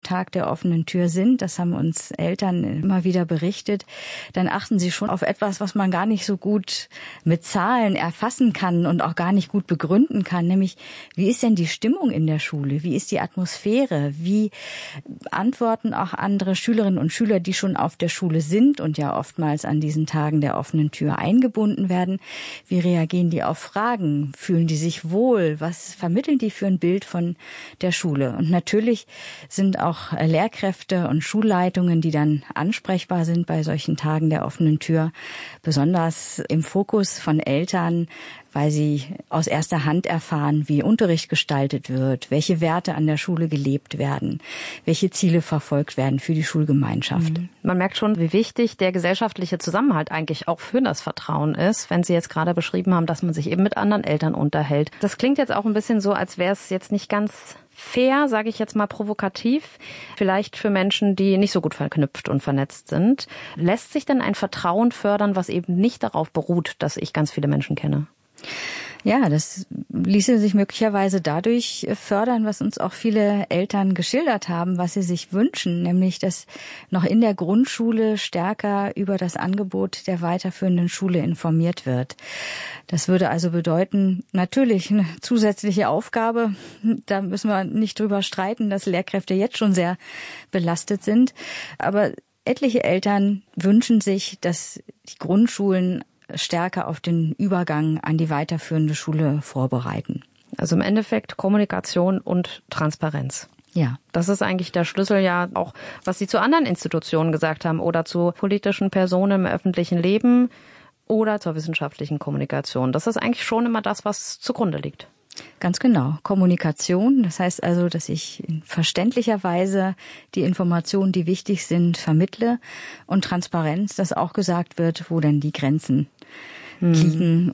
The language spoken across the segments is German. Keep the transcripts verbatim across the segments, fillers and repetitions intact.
Tag der offenen Tür sind, das haben uns Eltern immer wieder berichtet, dann achten sie schon auf etwas, was man gar nicht so gut mit Zahlen erfassen kann und auch gar nicht gut begründen kann, nämlich wie ist denn die Stimmung in der Schule, wie ist die Atmosphäre, wie antworten auch andere Schülerinnen und Schüler, die schon auf der Schule sind und ja oftmals an diesen Tagen der offenen Tür eingebunden werden, wie reagieren die auf Fragen, fühlen die sich wohl, was vermitteln die für ein Bild von der Schule. Und natürlich sind auch Lehrkräfte und Schulleitungen, die dann ansprechbar sind bei solchen Tagen der offenen Tür, besonders im Fokus von Eltern, weil sie aus erster Hand erfahren, wie Unterricht gestaltet wird, welche Werte an der Schule gelebt werden, welche Ziele verfolgt werden für die Schulgemeinschaft. Man merkt schon, wie wichtig der gesellschaftliche Zusammenhalt eigentlich auch für das Vertrauen ist, wenn Sie jetzt gerade beschrieben haben, dass man sich eben mit anderen Eltern unterhält. Das klingt jetzt auch ein bisschen so, als wäre es jetzt nicht ganz fair, sage ich jetzt mal provokativ, vielleicht für Menschen, die nicht so gut verknüpft und vernetzt sind. Lässt sich denn ein Vertrauen fördern, was eben nicht darauf beruht, dass ich ganz viele Menschen kenne? Ja, das ließe sich möglicherweise dadurch fördern, was uns auch viele Eltern geschildert haben, was sie sich wünschen, nämlich dass noch in der Grundschule stärker über das Angebot der weiterführenden Schule informiert wird. Das würde also bedeuten, natürlich eine zusätzliche Aufgabe, da müssen wir nicht drüber streiten, dass Lehrkräfte jetzt schon sehr belastet sind, aber etliche Eltern wünschen sich, dass die Grundschulen stärker auf den Übergang an die weiterführende Schule vorbereiten. Also im Endeffekt Kommunikation und Transparenz. Ja. Das ist eigentlich der Schlüssel ja auch, was Sie zu anderen Institutionen gesagt haben oder zu politischen Personen im öffentlichen Leben oder zur wissenschaftlichen Kommunikation. Das ist eigentlich schon immer das, was zugrunde liegt. Ganz genau. Kommunikation, das heißt also, dass ich in verständlicher Weise die Informationen, die wichtig sind, vermittle und Transparenz, dass auch gesagt wird, wo denn die Grenzen hm. liegen.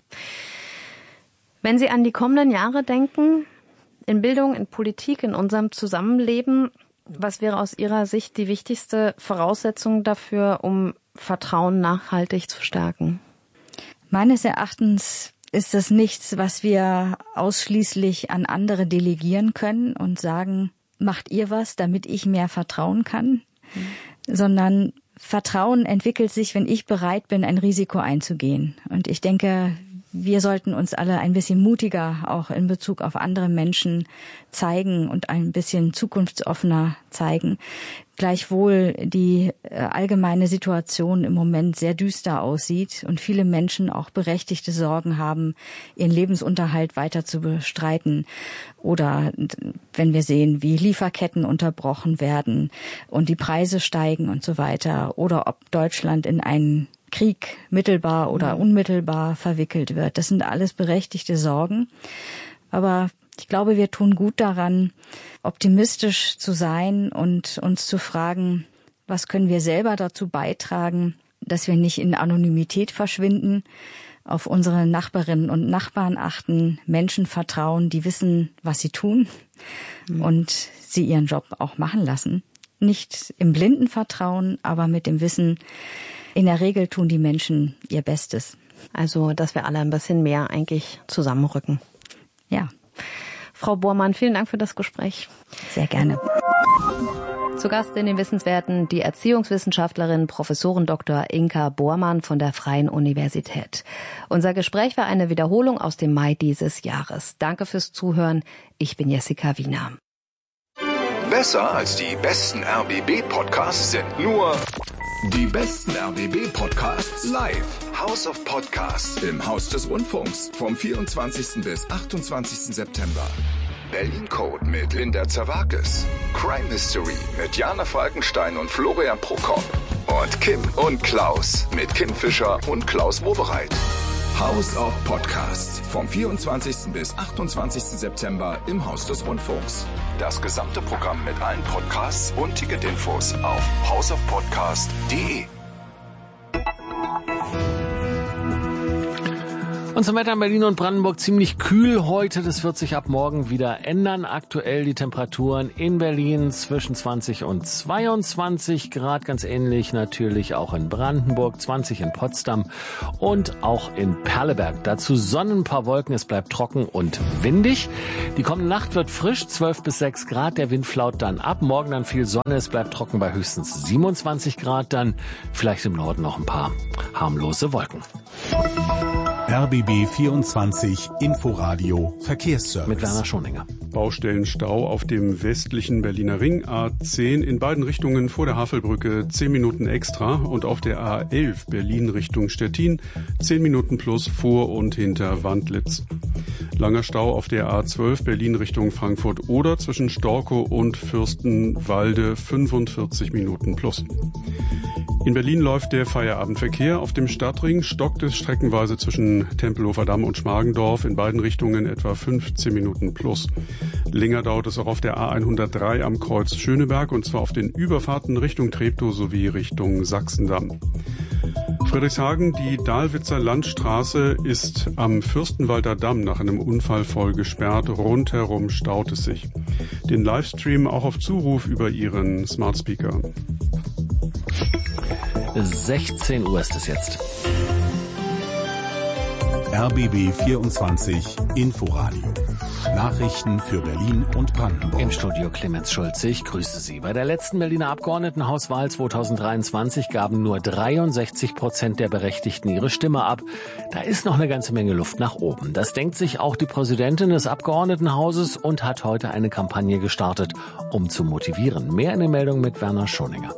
Wenn Sie an die kommenden Jahre denken, in Bildung, in Politik, in unserem Zusammenleben, was wäre aus Ihrer Sicht die wichtigste Voraussetzung dafür, um Vertrauen nachhaltig zu stärken? Meines Erachtens ist das nichts, was wir ausschließlich an andere delegieren können und sagen, macht ihr was, damit ich mehr vertrauen kann, mhm. sondern Vertrauen entwickelt sich, wenn ich bereit bin, ein Risiko einzugehen. Und ich denke, wir sollten uns alle ein bisschen mutiger auch in Bezug auf andere Menschen zeigen und ein bisschen zukunftsoffener zeigen. Gleichwohl die allgemeine Situation im Moment sehr düster aussieht und viele Menschen auch berechtigte Sorgen haben, ihren Lebensunterhalt weiter zu bestreiten. Oder wenn wir sehen, wie Lieferketten unterbrochen werden und die Preise steigen und so weiter. Oder ob Deutschland in einen Krieg mittelbar oder unmittelbar verwickelt wird. Das sind alles berechtigte Sorgen. Aber ich glaube, wir tun gut daran, optimistisch zu sein und uns zu fragen, was können wir selber dazu beitragen, dass wir nicht in Anonymität verschwinden, auf unsere Nachbarinnen und Nachbarn achten, Menschen vertrauen, die wissen, was sie tun mhm. und sie ihren Job auch machen lassen. Nicht im blinden Vertrauen, aber mit dem Wissen, in der Regel tun die Menschen ihr Bestes. Also, dass wir alle ein bisschen mehr eigentlich zusammenrücken. Ja. Frau Bormann, vielen Dank für das Gespräch. Sehr gerne. Zu Gast in den Wissenswerten die Erziehungswissenschaftlerin Professorin Doktor Inka Bormann von der Freien Universität. Unser Gespräch war eine Wiederholung aus dem Mai dieses Jahres. Danke fürs Zuhören. Ich bin Jessica Wiener. Besser als die besten R B B-Podcasts sind nur die besten R B B-Podcasts live. House of Podcasts im Haus des Rundfunks vom vierundzwanzigsten bis achtundzwanzigsten September. Berlin Code mit Linda Zerwakis. Crime Mystery mit Jana Falkenstein und Florian Prokop. Und Kim und Klaus mit Kim Fischer und Klaus Wobereit. House of Podcasts vom vierundzwanzigsten bis achtundzwanzigsten September im Haus des Rundfunks. Das gesamte Programm mit allen Podcasts und Ticketinfos auf house of podcast punkt de. Und zum Wetter in Berlin und Brandenburg ziemlich kühl heute. Das wird sich ab morgen wieder ändern. Aktuell die Temperaturen in Berlin zwischen zwanzig und zweiundzwanzig Grad. Ganz ähnlich natürlich auch in Brandenburg, zwanzig in Potsdam und auch in Perleberg. Dazu Sonne, ein paar Wolken. Es bleibt trocken und windig. Die kommende Nacht wird frisch, zwölf bis sechs Grad. Der Wind flaut dann ab. Morgen dann viel Sonne. Es bleibt trocken bei höchstens siebenundzwanzig Grad. Dann vielleicht im Norden noch ein paar harmlose Wolken. R B B vierundzwanzig Inforadio Verkehrsservice. Mit Werner Schoninger. Baustellenstau auf dem westlichen Berliner Ring A zehn in beiden Richtungen vor der Havelbrücke zehn Minuten extra und auf der A elf Berlin Richtung Stettin zehn Minuten plus vor und hinter Wandlitz. Langer Stau auf der A zwölf Berlin Richtung Frankfurt-Oder zwischen Storkow und Fürstenwalde fünfundvierzig Minuten plus. In Berlin läuft der Feierabendverkehr. Auf dem Stadtring stockt es streckenweise zwischen Tempelhofer Damm und Schmargendorf in beiden Richtungen etwa fünfzehn Minuten plus. Länger dauert es auch auf der A hundertdrei am Kreuz Schöneberg und zwar auf den Überfahrten Richtung Treptow sowie Richtung Sachsendamm. Friedrichshagen, die Dahlwitzer Landstraße ist am Fürstenwalder Damm nach einem Unfall voll gesperrt. Rundherum staut es sich. Den Livestream auch auf Zuruf über Ihren Smart Speaker. sechzehn Uhr ist es jetzt. R B B vierundzwanzig Inforadio. Nachrichten für Berlin und Brandenburg. Im Studio Clemens Schulze, ich grüße Sie. Bei der letzten Berliner Abgeordnetenhauswahl zweitausenddreiundzwanzig gaben nur dreiundsechzig Prozent der Berechtigten ihre Stimme ab. Da ist noch eine ganze Menge Luft nach oben. Das denkt sich auch die Präsidentin des Abgeordnetenhauses und hat heute eine Kampagne gestartet, um zu motivieren. Mehr in der Meldung mit Werner Schoninger.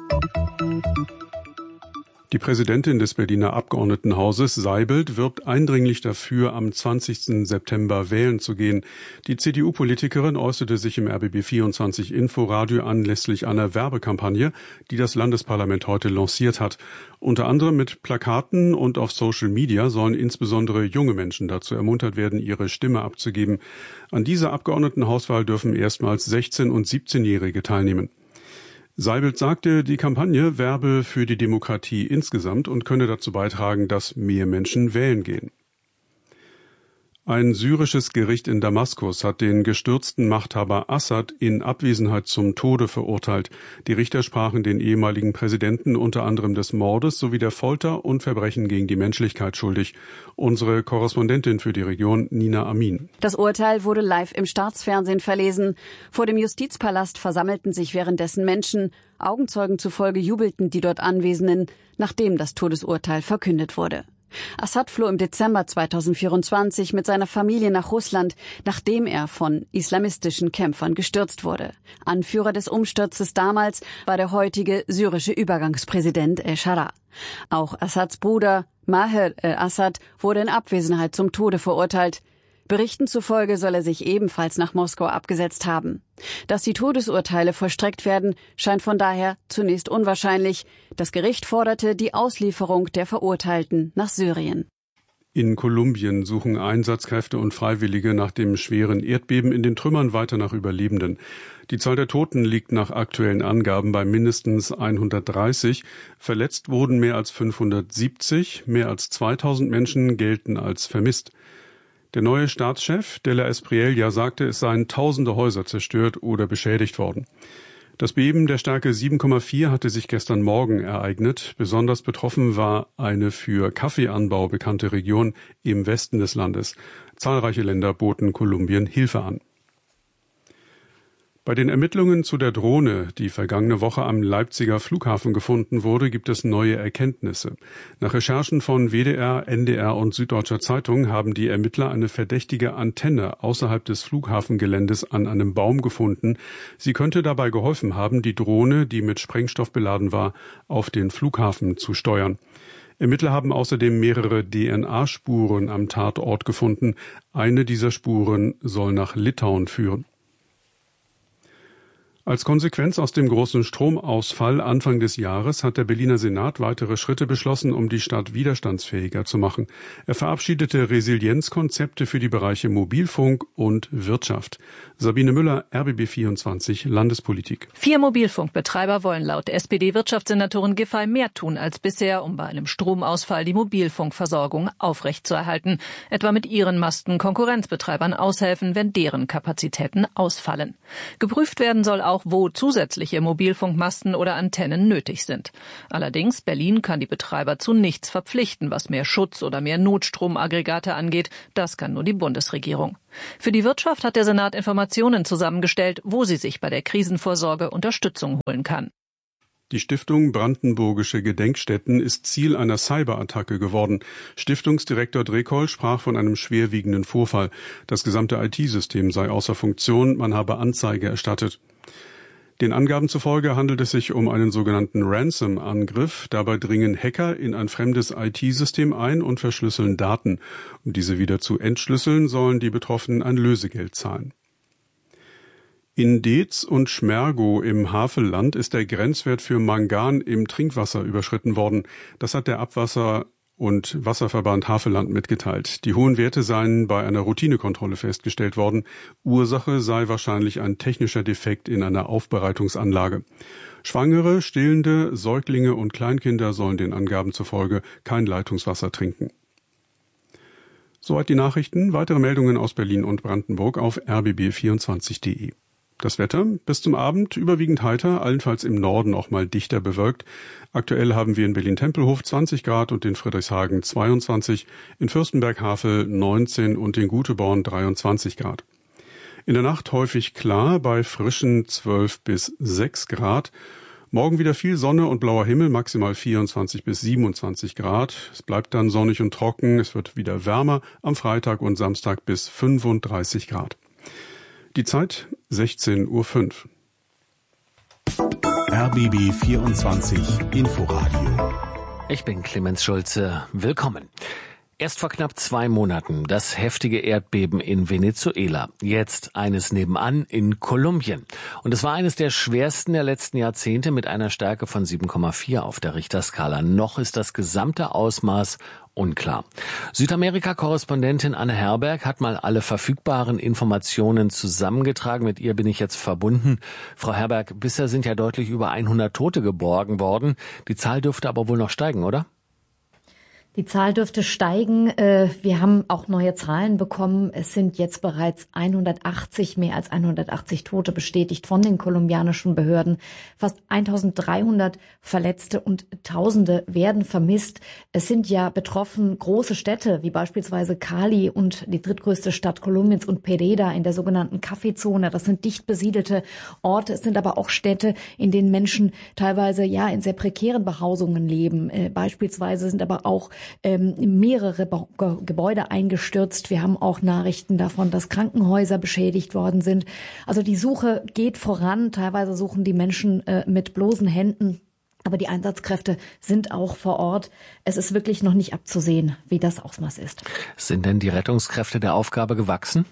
Die Präsidentin des Berliner Abgeordnetenhauses, Seibelt, wirbt eindringlich dafür, am zwanzigsten September wählen zu gehen. Die C D U-Politikerin äußerte sich im R B B vierundzwanzig Inforadio anlässlich einer Werbekampagne, die das Landesparlament heute lanciert hat. Unter anderem mit Plakaten und auf Social Media sollen insbesondere junge Menschen dazu ermuntert werden, ihre Stimme abzugeben. An dieser Abgeordnetenhauswahl dürfen erstmals sechzehn- und siebzehnjährige teilnehmen. Seibelt sagte, die Kampagne werbe für die Demokratie insgesamt und könne dazu beitragen, dass mehr Menschen wählen gehen. Ein syrisches Gericht in Damaskus hat den gestürzten Machthaber Assad in Abwesenheit zum Tode verurteilt. Die Richter sprachen den ehemaligen Präsidenten unter anderem des Mordes sowie der Folter und Verbrechen gegen die Menschlichkeit schuldig. Unsere Korrespondentin für die Region, Nina Amin. Das Urteil wurde live im Staatsfernsehen verlesen. Vor dem Justizpalast versammelten sich währenddessen Menschen. Augenzeugen zufolge jubelten die dort Anwesenden, nachdem das Todesurteil verkündet wurde. Assad floh im Dezember zweitausendvierundzwanzig mit seiner Familie nach Russland, nachdem er von islamistischen Kämpfern gestürzt wurde. Anführer des Umsturzes damals war der heutige syrische Übergangspräsident El-Shara. Auch Assads Bruder Maher el-Assad wurde in Abwesenheit zum Tode verurteilt. Berichten zufolge soll er sich ebenfalls nach Moskau abgesetzt haben. Dass die Todesurteile vollstreckt werden, scheint von daher zunächst unwahrscheinlich. Das Gericht forderte die Auslieferung der Verurteilten nach Syrien. In Kolumbien suchen Einsatzkräfte und Freiwillige nach dem schweren Erdbeben in den Trümmern weiter nach Überlebenden. Die Zahl der Toten liegt nach aktuellen Angaben bei mindestens hundertdreißig. Verletzt wurden mehr als fünfhundertsiebzig. Mehr als zweitausend Menschen gelten als vermisst. Der neue Staatschef, De la Espriella, sagte, es seien tausende Häuser zerstört oder beschädigt worden. Das Beben der Stärke sieben Komma vier hatte sich gestern Morgen ereignet. Besonders betroffen war eine für Kaffeeanbau bekannte Region im Westen des Landes. Zahlreiche Länder boten Kolumbien Hilfe an. Bei den Ermittlungen zu der Drohne, die vergangene Woche am Leipziger Flughafen gefunden wurde, gibt es neue Erkenntnisse. Nach Recherchen von W D R, N D R und Süddeutscher Zeitung haben die Ermittler eine verdächtige Antenne außerhalb des Flughafengeländes an einem Baum gefunden. Sie könnte dabei geholfen haben, die Drohne, die mit Sprengstoff beladen war, auf den Flughafen zu steuern. Ermittler haben außerdem mehrere D N A-Spuren am Tatort gefunden. Eine dieser Spuren soll nach Litauen führen. Als Konsequenz aus dem großen Stromausfall Anfang des Jahres hat der Berliner Senat weitere Schritte beschlossen, um die Stadt widerstandsfähiger zu machen. Er verabschiedete Resilienzkonzepte für die Bereiche Mobilfunk und Wirtschaft. Sabine Müller, R B B vierundzwanzig, Landespolitik. Vier Mobilfunkbetreiber wollen laut S P D-Wirtschaftssenatorin Giffey mehr tun als bisher, um bei einem Stromausfall die Mobilfunkversorgung aufrechtzuerhalten. Etwa mit ihren Masten Konkurrenzbetreibern aushelfen, wenn deren Kapazitäten ausfallen. Geprüft werden soll auch, wo zusätzliche Mobilfunkmasten oder Antennen nötig sind. Allerdings, Berlin kann die Betreiber zu nichts verpflichten, was mehr Schutz oder mehr Notstromaggregate angeht. Das kann nur die Bundesregierung. Für die Wirtschaft hat der Senat Informationen zusammengestellt, wo sie sich bei der Krisenvorsorge Unterstützung holen kann. Die Stiftung Brandenburgische Gedenkstätten ist Ziel einer Cyberattacke geworden. Stiftungsdirektor Drekoll sprach von einem schwerwiegenden Vorfall. Das gesamte I T-System sei außer Funktion, man habe Anzeige erstattet. Den Angaben zufolge handelt es sich um einen sogenannten Ransom-Angriff. Dabei dringen Hacker in ein fremdes I T-System ein und verschlüsseln Daten. Um diese wieder zu entschlüsseln, sollen die Betroffenen ein Lösegeld zahlen. In Deetz und Schmergow im Havelland ist der Grenzwert für Mangan im Trinkwasser überschritten worden. Das hat der Abwasser- und Wasserverband Havelland mitgeteilt. Die hohen Werte seien bei einer Routinekontrolle festgestellt worden. Ursache sei wahrscheinlich ein technischer Defekt in einer Aufbereitungsanlage. Schwangere, stillende, Säuglinge und Kleinkinder sollen den Angaben zufolge kein Leitungswasser trinken. Soweit die Nachrichten. Weitere Meldungen aus Berlin und Brandenburg auf r b b vierundzwanzig punkt d e. Das Wetter bis zum Abend überwiegend heiter, allenfalls im Norden auch mal dichter bewölkt. Aktuell haben wir in Berlin-Tempelhof zwanzig Grad und in Friedrichshagen zweiundzwanzig, in Fürstenberg-Havel neunzehn und in Guteborn dreiundzwanzig Grad. In der Nacht häufig klar bei frischen zwölf bis sechs Grad. Morgen wieder viel Sonne und blauer Himmel, maximal vierundzwanzig bis siebenundzwanzig Grad. Es bleibt dann sonnig und trocken, es wird wieder wärmer, am Freitag und Samstag bis fünfunddreißig Grad. Die Zeit sechzehn Uhr fünf. R B B vierundzwanzig Inforadio. Ich bin Clemens Schulze. Willkommen. Erst vor knapp zwei Monaten das heftige Erdbeben in Venezuela. Jetzt eines nebenan in Kolumbien. Und es war eines der schwersten der letzten Jahrzehnte mit einer Stärke von sieben Komma vier auf der Richterskala. Noch ist das gesamte Ausmaß unklar. Südamerika-Korrespondentin Anne Herberg hat mal alle verfügbaren Informationen zusammengetragen. Mit ihr bin ich jetzt verbunden. Frau Herberg, bisher sind ja deutlich über hundert Tote geborgen worden. Die Zahl dürfte aber wohl noch steigen, oder? Die Zahl dürfte steigen. Wir haben auch neue Zahlen bekommen. Es sind jetzt bereits hundertachtzig, mehr als hundertachtzig Tote bestätigt von den kolumbianischen Behörden. Fast eintausenddreihundert Verletzte und Tausende werden vermisst. Es sind ja betroffen große Städte wie beispielsweise Cali und die drittgrößte Stadt Kolumbiens und Pereira in der sogenannten Kaffeezone. Das sind dicht besiedelte Orte. Es sind aber auch Städte, in denen Menschen teilweise ja in sehr prekären Behausungen leben. Beispielsweise sind aber auch Ähm, mehrere Ba- Ge- Gebäude eingestürzt. Wir haben auch Nachrichten davon, dass Krankenhäuser beschädigt worden sind. Also die Suche geht voran. Teilweise suchen die Menschen äh, mit bloßen Händen. Aber die Einsatzkräfte sind auch vor Ort. Es ist wirklich noch nicht abzusehen, wie das Ausmaß ist. Sind denn die Rettungskräfte der Aufgabe gewachsen?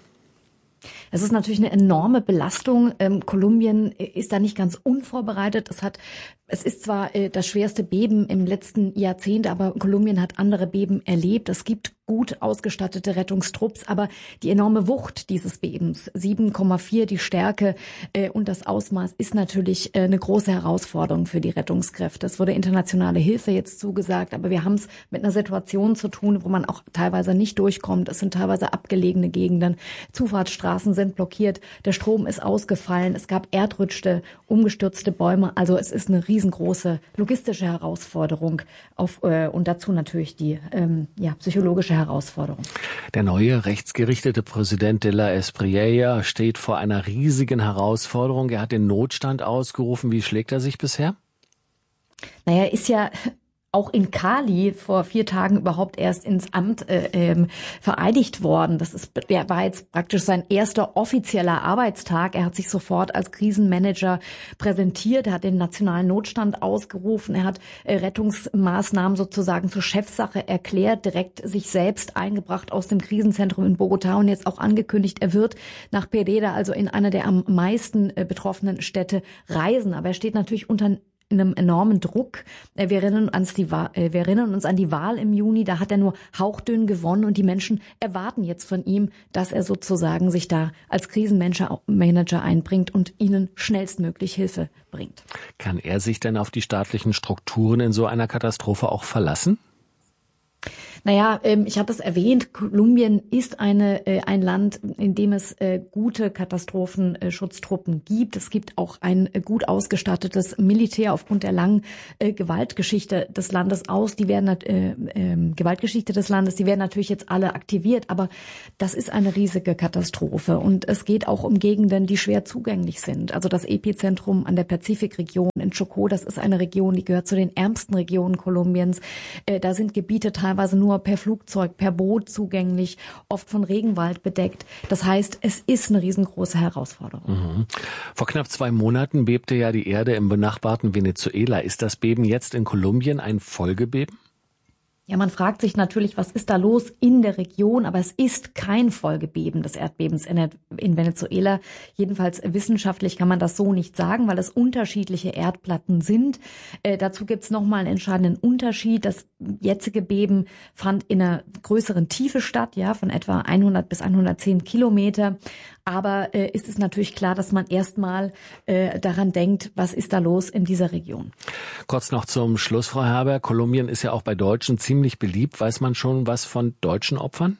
Es ist natürlich eine enorme Belastung. Ähm, Kolumbien ist da nicht ganz unvorbereitet. Es hat, es ist zwar äh, das schwerste Beben im letzten Jahrzehnt, aber Kolumbien hat andere Beben erlebt. Es gibt gut ausgestattete Rettungstrupps, aber die enorme Wucht dieses Bebens, sieben Komma vier die Stärke äh, und das Ausmaß ist natürlich äh, eine große Herausforderung für die Rettungskräfte. Es wurde internationale Hilfe jetzt zugesagt, aber wir haben es mit einer Situation zu tun, wo man auch teilweise nicht durchkommt. Es sind teilweise abgelegene Gegenden, Zufahrtsstraßen sind blockiert, der Strom ist ausgefallen, es gab Erdrutschte, umgestürzte Bäume. Also es ist eine riesengroße logistische Herausforderung auf, äh, und dazu natürlich die ähm, ja, psychologische Herausforderung. Der neue rechtsgerichtete Präsident de la Espriella steht vor einer riesigen Herausforderung. Er hat den Notstand ausgerufen. Wie schlägt er sich bisher? Naja, er ist ja auch in Cali vor vier Tagen überhaupt erst ins Amt äh, ähm, vereidigt worden. Das ist, der war jetzt praktisch sein erster offizieller Arbeitstag. Er hat sich sofort als Krisenmanager präsentiert. Er hat den nationalen Notstand ausgerufen. Er hat äh, Rettungsmaßnahmen sozusagen zur Chefsache erklärt, direkt sich selbst eingebracht aus dem Krisenzentrum in Bogotá und jetzt auch angekündigt, er wird nach Pereira, also in einer der am meisten äh, betroffenen Städte, reisen. Aber er steht natürlich unter in einem enormen Druck. Wir erinnern, uns die, wir erinnern uns an die Wahl im Juni, da hat er nur hauchdünn gewonnen und die Menschen erwarten jetzt von ihm, dass er sozusagen sich da als Krisenmanager einbringt und ihnen schnellstmöglich Hilfe bringt. Kann er sich denn auf die staatlichen Strukturen in so einer Katastrophe auch verlassen? Naja, ähm, ich habe es erwähnt, Kolumbien ist eine, äh, ein Land, in dem es äh, gute Katastrophenschutztruppen gibt. Es gibt auch ein äh, gut ausgestattetes Militär aufgrund der langen äh, Gewaltgeschichte des Landes aus. Die werden äh, äh, Gewaltgeschichte des Landes, die werden natürlich jetzt alle aktiviert, aber das ist eine riesige Katastrophe und es geht auch um Gegenden, die schwer zugänglich sind. Also das Epizentrum an der Pazifikregion in Chocó, das ist eine Region, die gehört zu den ärmsten Regionen Kolumbiens. Äh, da sind Gebiete teilweise nur per Flugzeug, per Boot zugänglich, oft von Regenwald bedeckt. Das heißt, es ist eine riesengroße Herausforderung. Mhm. Vor knapp zwei Monaten bebte ja die Erde im benachbarten Venezuela. Ist das Beben jetzt in Kolumbien ein Folgebeben? Ja, man fragt sich natürlich, was ist da los in der Region, aber es ist kein Folgebeben des Erdbebens in Venezuela. Jedenfalls wissenschaftlich kann man das so nicht sagen, weil es unterschiedliche Erdplatten sind. Äh, dazu gibt's nochmal einen entscheidenden Unterschied. Das jetzige Beben fand in einer größeren Tiefe statt, ja, von etwa hundert bis hundertzehn Kilometer. Aber äh, ist es natürlich klar, dass man erstmal äh, daran denkt, was ist da los in dieser Region. Kurz noch zum Schluss, Frau Herberg. Kolumbien ist ja auch bei Deutschen ziemlich beliebt. Weiß man schon was von deutschen Opfern?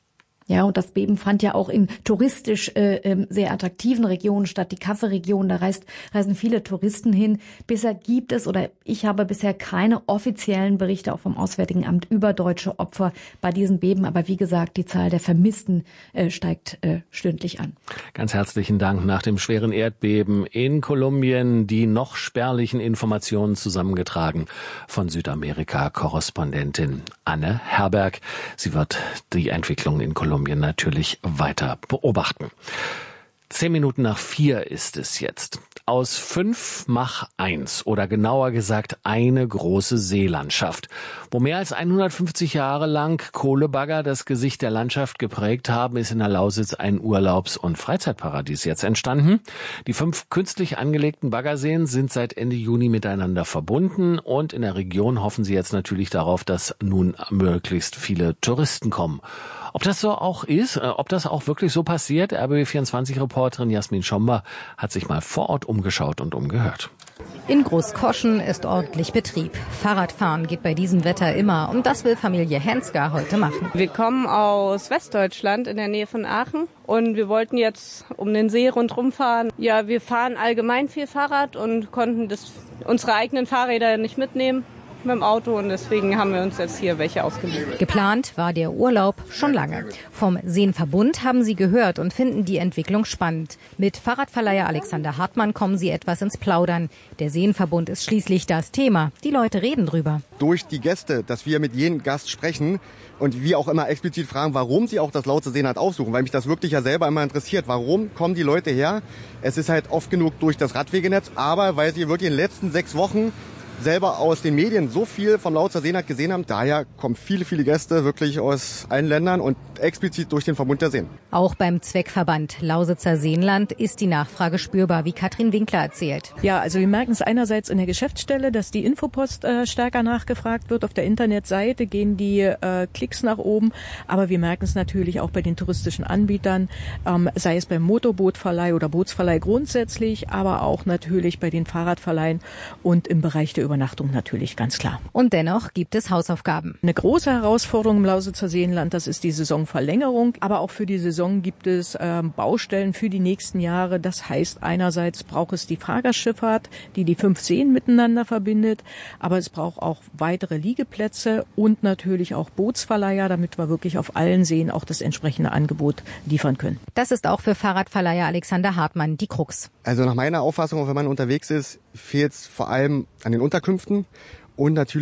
Ja, und das Beben fand ja auch in touristisch äh, sehr attraktiven Regionen statt. Die Kaffee-Region, da reist, reisen viele Touristen hin. Bisher gibt es, oder ich habe bisher keine offiziellen Berichte auch vom Auswärtigen Amt über deutsche Opfer bei diesen Beben. Aber wie gesagt, die Zahl der Vermissten äh, steigt äh, stündlich an. Ganz herzlichen Dank. Nach dem schweren Erdbeben in Kolumbien die noch spärlichen Informationen zusammengetragen von Südamerika-Korrespondentin Anne Herberg. Sie wird die Entwicklung in Kolumbien natürlich weiter beobachten. Zehn Minuten nach vier ist es jetzt. Aus fünf mach eins oder genauer gesagt eine große Seelandschaft. Wo mehr als hundertfünfzig Jahre lang Kohlebagger das Gesicht der Landschaft geprägt haben, ist in der Lausitz ein Urlaubs- und Freizeitparadies jetzt entstanden. Die fünf künstlich angelegten Baggerseen sind seit Ende Juni miteinander verbunden und in der Region hoffen sie jetzt natürlich darauf, dass nun möglichst viele Touristen kommen. Ob das so auch ist, ob das auch wirklich so passiert, R B B vierundzwanzig-Reporterin Jasmin Schomba hat sich mal vor Ort umgeschaut und umgehört. In Großkoschen ist ordentlich Betrieb. Fahrradfahren geht bei diesem Wetter immer und das will Familie Hensger heute machen. Wir kommen aus Westdeutschland in der Nähe von Aachen und wir wollten jetzt um den See rundherum fahren. Ja, wir fahren allgemein viel Fahrrad und konnten das, unsere eigenen Fahrräder nicht mitnehmen mit dem Auto und deswegen haben wir uns jetzt hier welche ausgeliehen. Geplant war der Urlaub schon lange. Vom Seenverbund haben sie gehört und finden die Entwicklung spannend. Mit Fahrradverleiher Alexander Hartmann kommen sie etwas ins Plaudern. Der Seenverbund ist schließlich das Thema. Die Leute reden drüber. Durch die Gäste, dass wir mit jedem Gast sprechen und wir auch immer explizit fragen, warum sie auch das Lausitzer Seenland aufsuchen, weil mich das wirklich ja selber immer interessiert. Warum kommen die Leute her? Es ist halt oft genug durch das Radwegenetz, aber weil sie wirklich in den letzten sechs Wochen selber aus den Medien so viel vom Lausitzer Seenland gesehen haben. Daher kommen viele, viele Gäste wirklich aus allen Ländern und explizit durch den Verbund der Seen. Auch beim Zweckverband Lausitzer Seenland ist die Nachfrage spürbar, wie Katrin Winkler erzählt. Ja, also wir merken es einerseits in der Geschäftsstelle, dass die Infopost äh, stärker nachgefragt wird. Auf der Internetseite gehen die äh, Klicks nach oben. Aber wir merken es natürlich auch bei den touristischen Anbietern, ähm, sei es beim Motorbootverleih oder Bootsverleih grundsätzlich, aber auch natürlich bei den Fahrradverleihen und im Bereich der Übernachtung natürlich, ganz klar. Und dennoch gibt es Hausaufgaben. Eine große Herausforderung im Lausitzer Seenland, das ist die Saisonverlängerung. Aber auch für die Saison gibt es ähm, Baustellen für die nächsten Jahre. Das heißt, einerseits braucht es die Fahrgastschifffahrt, die die fünf Seen miteinander verbindet. Aber es braucht auch weitere Liegeplätze und natürlich auch Bootsverleiher, damit wir wirklich auf allen Seen auch das entsprechende Angebot liefern können. Das ist auch für Fahrradverleiher Alexander Hartmann die Krux. Also nach meiner Auffassung, wenn man unterwegs ist, fehlt es vor allem an den Unterkünften und natürlich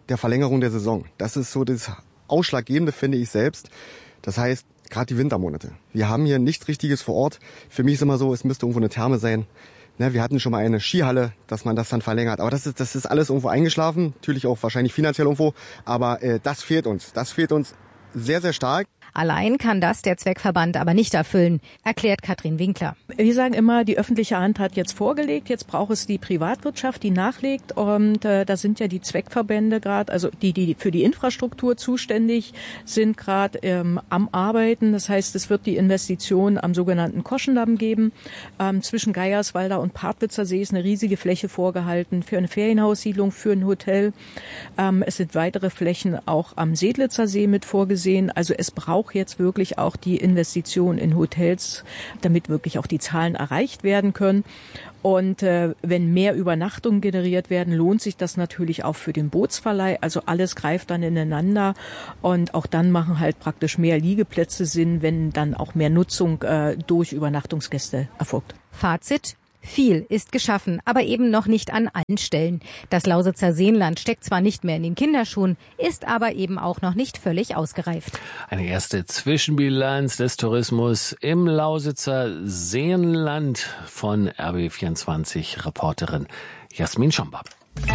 der Verlängerung der Saison. Das ist so das Ausschlaggebende, finde ich selbst. Das heißt, gerade die Wintermonate. Wir haben hier nichts Richtiges vor Ort. Für mich ist immer so, es müsste irgendwo eine Therme sein. Ne, wir hatten schon mal eine Skihalle, dass man das dann verlängert. Aber das ist, das ist alles irgendwo eingeschlafen. Natürlich auch wahrscheinlich finanziell irgendwo. Aber äh, das fehlt uns. Das fehlt uns sehr, sehr stark. Allein kann das der Zweckverband aber nicht erfüllen, erklärt Katrin Winkler. Wir sagen immer, die öffentliche Hand hat jetzt vorgelegt, jetzt braucht es die Privatwirtschaft, die nachlegt. Und äh, da sind ja die Zweckverbände gerade, also die, die für die Infrastruktur zuständig sind, gerade ähm, am Arbeiten. Das heißt, es wird die Investition am sogenannten Koschendamm geben. Ähm, zwischen Geierswalder und Partwitzer See ist eine riesige Fläche vorgehalten für eine Ferienhaussiedlung, für ein Hotel. Ähm, es sind weitere Flächen auch am Sedlitzer See mit vorgesehen. Also es braucht jetzt wirklich auch die Investition in Hotels, damit wirklich auch die Zahlen erreicht werden können. Und äh, wenn mehr Übernachtungen generiert werden, lohnt sich das natürlich auch für den Bootsverleih. Also alles greift dann ineinander und auch dann machen halt praktisch mehr Liegeplätze Sinn, wenn dann auch mehr Nutzung äh, durch Übernachtungsgäste erfolgt. Fazit: Viel ist geschaffen, aber eben noch nicht an allen Stellen. Das Lausitzer Seenland steckt zwar nicht mehr in den Kinderschuhen, ist aber eben auch noch nicht völlig ausgereift. Eine erste Zwischenbilanz des Tourismus im Lausitzer Seenland von R B B vierundzwanzig-Reporterin Jasmin Schombab.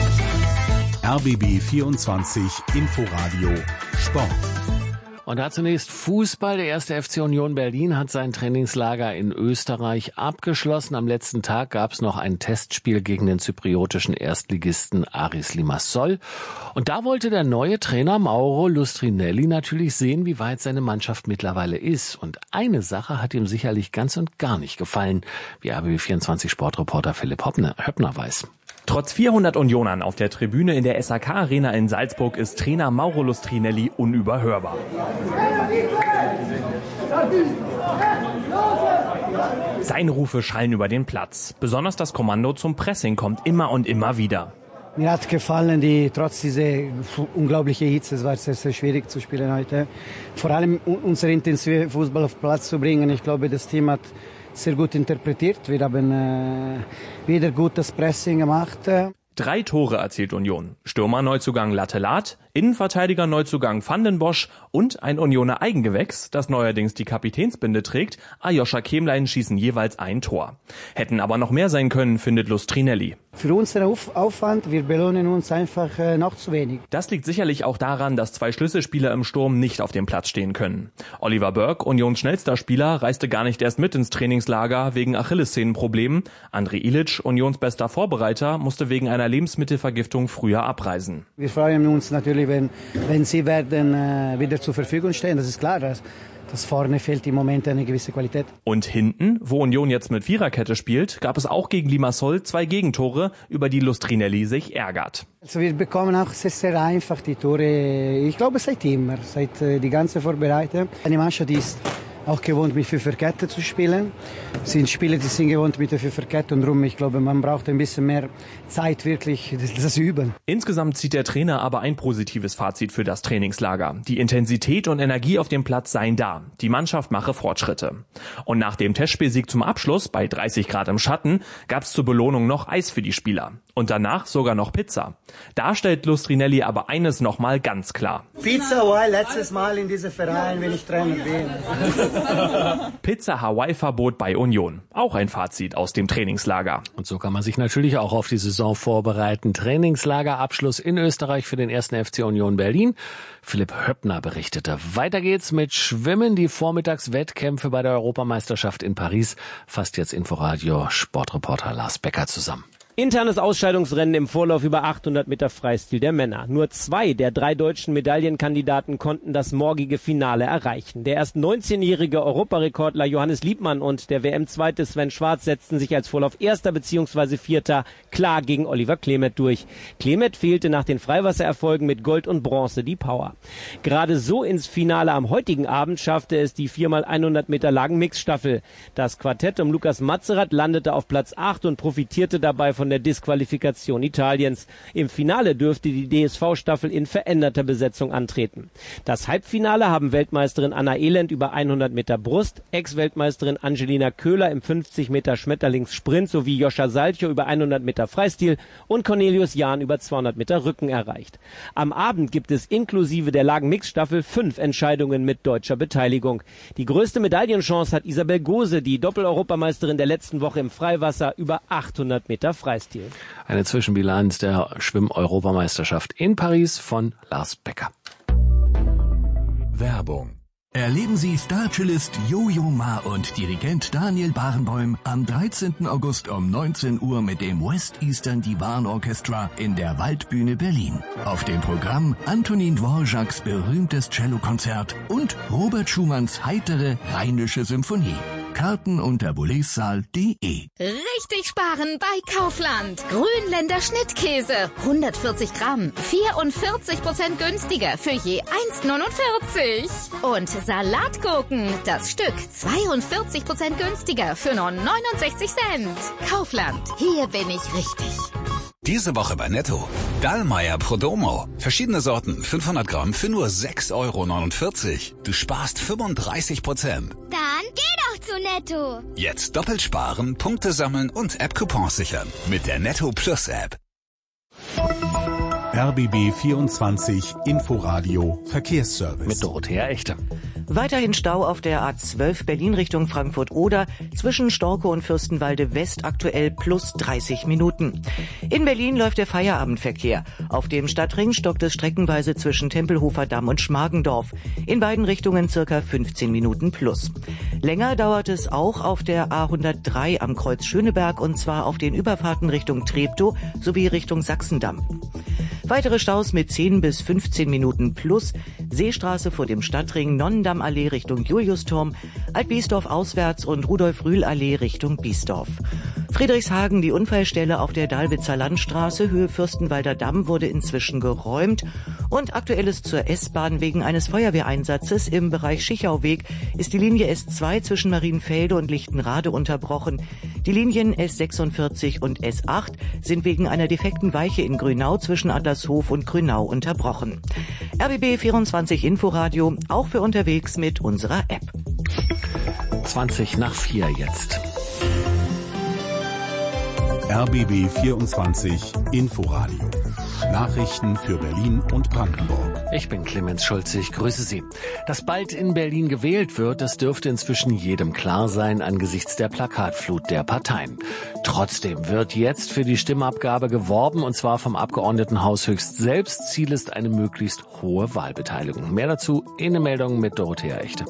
R B B vierundzwanzig Inforadio Sport. Und da zunächst Fußball. Der erste F C Union Berlin hat sein Trainingslager in Österreich abgeschlossen. Am letzten Tag gab es noch ein Testspiel gegen den zypriotischen Erstligisten Aris Limassol. Und da wollte der neue Trainer Mauro Lustrinelli natürlich sehen, wie weit seine Mannschaft mittlerweile ist. Und eine Sache hat ihm sicherlich ganz und gar nicht gefallen, wie R B B vierundzwanzig Sportreporter Philipp Höppner, Höppner weiß. Trotz vierhundert Unionern auf der Tribüne in der S A K Arena in Salzburg ist Trainer Mauro Lustrinelli unüberhörbar. Seine Rufe schallen über den Platz. Besonders das Kommando zum Pressing kommt immer und immer wieder. Mir hat gefallen, die trotz dieser unglaublichen Hitze, es war sehr, sehr schwierig zu spielen heute. Vor allem unser intensiven Fußball auf Platz zu bringen. Ich glaube, das Team hat sehr gut interpretiert. Wir haben äh, wieder gut das Pressing gemacht. Drei Tore erzielt Union. Stürmer-Neuzugang Lattelat, Innenverteidiger-Neuzugang Van den Bosch und ein Unioner Eigengewächs, das neuerdings die Kapitänsbinde trägt. Aljoscha Kemlein schießen jeweils ein Tor. Hätten aber noch mehr sein können, findet Lustrinelli. Für unseren Auf- Aufwand, wir belohnen uns einfach äh, noch zu wenig. Das liegt sicherlich auch daran, dass zwei Schlüsselspieler im Sturm nicht auf dem Platz stehen können. Oliver Burke, Unions schnellster Spieler, reiste gar nicht erst mit ins Trainingslager wegen Achillessehnenproblemen. André Ilic, Unions bester Vorbereiter, musste wegen einer Lebensmittelvergiftung früher abreisen. Wir freuen uns natürlich, wenn, wenn sie werden äh, wieder zur Verfügung stehen. Das ist klar, dass, dass vorne fehlt im Moment eine gewisse Qualität. Und hinten, wo Union jetzt mit Viererkette spielt, gab es auch gegen Limassol zwei Gegentore, über die Lustrinelli sich ärgert. Also wir bekommen auch sehr, sehr einfach die Tore, ich glaube seit immer, seit äh, die ganze Vorbereitung. Eine Mannschaft ist auch gewohnt, mit Fünferkette zu spielen. Es sind Spieler, die sind gewohnt mit der Fünferkette und darum, ich glaube, man braucht ein bisschen mehr Zeit, wirklich das, das üben. Insgesamt zieht der Trainer aber ein positives Fazit für das Trainingslager. Die Intensität und Energie auf dem Platz seien da. Die Mannschaft mache Fortschritte. Und nach dem Testspielsieg zum Abschluss, bei dreißig Grad im Schatten, gab es zur Belohnung noch Eis für die Spieler. Und danach sogar noch Pizza. Da stellt Lustrinelli aber eines nochmal ganz klar. Pizza Hawaii, letztes Mal in diesem Verein, wenn ich Trainer bin. Pizza Hawaii-Verbot bei Union. Auch ein Fazit aus dem Trainingslager. Und so kann man sich natürlich auch auf die Saison vorbereiten. Trainingslagerabschluss in Österreich für den ersten F C Union Berlin. Philipp Höppner berichtete. Weiter geht's mit Schwimmen. Die Vormittagswettkämpfe bei der Europameisterschaft in Paris fasst jetzt Inforadio Sportreporter Lars Becker zusammen. Internes Ausscheidungsrennen im Vorlauf über achthundert Meter Freistil der Männer. Nur zwei der drei deutschen Medaillenkandidaten konnten das morgige Finale erreichen. Der erst neunzehnjährige Europarekordler Johannes Liebmann und der W M-Zweite Sven Schwarz setzten sich als Vorlauf Erster bzw. Vierter klar gegen Oliver Klemet durch. Klemet fehlte nach den Freiwassererfolgen mit Gold und Bronze die Power. Gerade so ins Finale am heutigen Abend schaffte es die vier mal hundert Meter Lagen Mixstaffel. Das Quartett um Lukas Matzerath landete auf Platz acht und profitierte dabei von von der Disqualifikation Italiens. Im Finale dürfte die D S V-Staffel in veränderter Besetzung antreten. Das Halbfinale haben Weltmeisterin Anna Elend über hundert Meter Brust, Ex-Weltmeisterin Angelina Köhler im fünfzig Meter Schmetterlingssprint sowie Joscha Salcho über hundert Meter Freistil und Cornelius Jahn über zweihundert Meter Rücken erreicht. Am Abend gibt es inklusive der Lagen-Mix-Staffel fünf Entscheidungen mit deutscher Beteiligung. Die größte Medaillenchance hat Isabel Gose, die Doppel-Europameisterin der letzten Woche im Freiwasser über achthundert Meter Freistil. Eine Zwischenbilanz der Schwimm-Europameisterschaft in Paris von Lars Becker. Werbung. Erleben Sie Star-Cellist Jojo Ma und Dirigent Daniel Barenboim am dreizehnten August um neunzehn Uhr mit dem West Eastern Divan Orchestra in der Waldbühne Berlin. Auf dem Programm Antonin Dvořáks berühmtes Cellokonzert und Robert Schumanns heitere Rheinische Symphonie. Karten unter boulezsaal punkt de. Richtig sparen bei Kaufland. Grünländer Schnittkäse. hundertvierzig Gramm. vierundvierzig Prozent günstiger für je eins neunundvierzig. Und Salatgurken. Das Stück zweiundvierzig Prozent günstiger für nur neunundsechzig Cent. Kaufland. Hier bin ich richtig. Diese Woche bei Netto. Dallmayr Prodomo. Verschiedene Sorten, fünfhundert Gramm für nur sechs Euro neunundvierzig. Du sparst fünfunddreißig Prozent. Dann geh doch zu Netto. Jetzt doppelt sparen, Punkte sammeln und App-Coupons sichern. Mit der Netto Plus App. R B B vierundzwanzig Inforadio Verkehrsservice. Mit Dorothea Echte. Weiterhin Stau auf der A zwölf Berlin Richtung Frankfurt-Oder zwischen Storke und Fürstenwalde West aktuell plus dreißig Minuten. In Berlin läuft der Feierabendverkehr. Auf dem Stadtring stockt es streckenweise zwischen Tempelhofer Damm und Schmargendorf. In beiden Richtungen circa fünfzehn Minuten plus. Länger dauert es auch auf der A hundertdrei am Kreuz Schöneberg und zwar auf den Überfahrten Richtung Treptow sowie Richtung Sachsendamm. Weitere Staus mit zehn bis fünfzehn Minuten plus. Seestraße vor dem Stadtring, Nonnendammallee Richtung Juliusturm, Altbiesdorf auswärts und Rudolf-Rühl-Allee Richtung Biesdorf. Friedrichshagen, die Unfallstelle auf der Dalwitzer Landstraße, Höhe Fürstenwalder Damm, wurde inzwischen geräumt. Und aktuelles zur S-Bahn wegen eines Feuerwehreinsatzes im Bereich Schichauweg ist die Linie S zwei zwischen Marienfelde und Lichtenrade unterbrochen. Die Linien S sechsundvierzig und S acht sind wegen einer defekten Weiche in Grünau zwischen Adlershof und Grünau unterbrochen. R B B vierundzwanzig Inforadio, auch für unterwegs mit unserer App. zwanzig nach vier jetzt. R B B vierundzwanzig Inforadio. Nachrichten für Berlin und Brandenburg. Ich bin Clemens Schulze, ich grüße Sie. Dass bald in Berlin gewählt wird, das dürfte inzwischen jedem klar sein angesichts der Plakatflut der Parteien. Trotzdem wird jetzt für die Stimmabgabe geworben, und zwar vom Abgeordnetenhaus höchst selbst. Ziel ist eine möglichst hohe Wahlbeteiligung. Mehr dazu in der Meldung mit Dorothea Echte.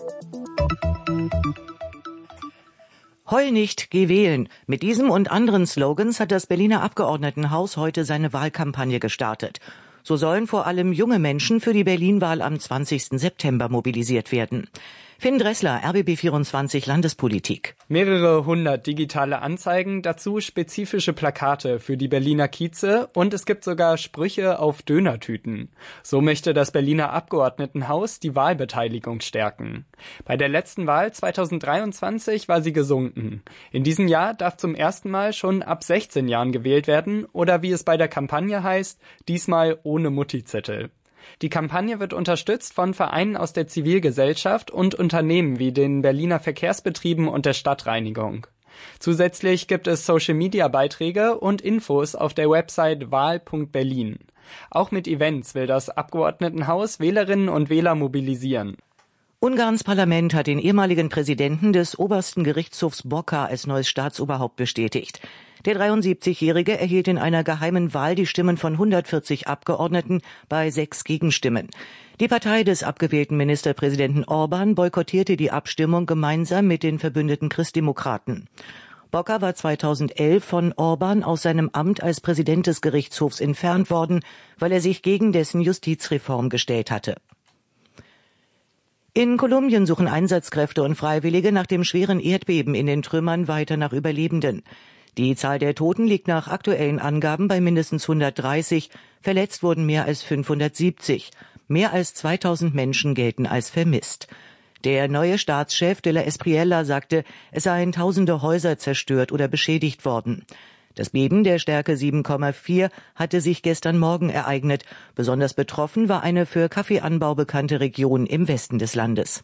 Heul nicht, geh wählen. Mit diesem und anderen Slogans hat das Berliner Abgeordnetenhaus heute seine Wahlkampagne gestartet. So sollen vor allem junge Menschen für die Berlin-Wahl am zwanzigsten September mobilisiert werden. Finn Dressler, R B B vierundzwanzig Landespolitik. Mehrere hundert digitale Anzeigen, dazu spezifische Plakate für die Berliner Kieze und es gibt sogar Sprüche auf Dönertüten. So möchte das Berliner Abgeordnetenhaus die Wahlbeteiligung stärken. Bei der letzten Wahl zweitausenddreiundzwanzig war sie gesunken. In diesem Jahr darf zum ersten Mal schon ab sechzehn Jahren gewählt werden oder wie es bei der Kampagne heißt, diesmal ohne Mutti-Zettel. Die Kampagne wird unterstützt von Vereinen aus der Zivilgesellschaft und Unternehmen wie den Berliner Verkehrsbetrieben und der Stadtreinigung. Zusätzlich gibt es Social-Media-Beiträge und Infos auf der Website wahl punkt berlin. Auch mit Events will das Abgeordnetenhaus Wählerinnen und Wähler mobilisieren. Ungarns Parlament hat den ehemaligen Präsidenten des obersten Gerichtshofs Boka als neues Staatsoberhaupt bestätigt. Der dreiundsiebzigjährige erhielt in einer geheimen Wahl die Stimmen von hundertvierzig Abgeordneten bei sechs Gegenstimmen. Die Partei des abgewählten Ministerpräsidenten Orban boykottierte die Abstimmung gemeinsam mit den verbündeten Christdemokraten. Boka war zweitausendelf von Orban aus seinem Amt als Präsident des Gerichtshofs entfernt worden, weil er sich gegen dessen Justizreform gestellt hatte. In Kolumbien suchen Einsatzkräfte und Freiwillige nach dem schweren Erdbeben in den Trümmern weiter nach Überlebenden. Die Zahl der Toten liegt nach aktuellen Angaben bei mindestens hundertdreißig, verletzt wurden mehr als fünfhundertsiebzig. Mehr als zweitausend Menschen gelten als vermisst. Der neue Staatschef de la Espriella sagte, es seien tausende Häuser zerstört oder beschädigt worden. Das Beben der Stärke sieben Komma vier hatte sich gestern Morgen ereignet. Besonders betroffen war eine für Kaffeeanbau bekannte Region im Westen des Landes.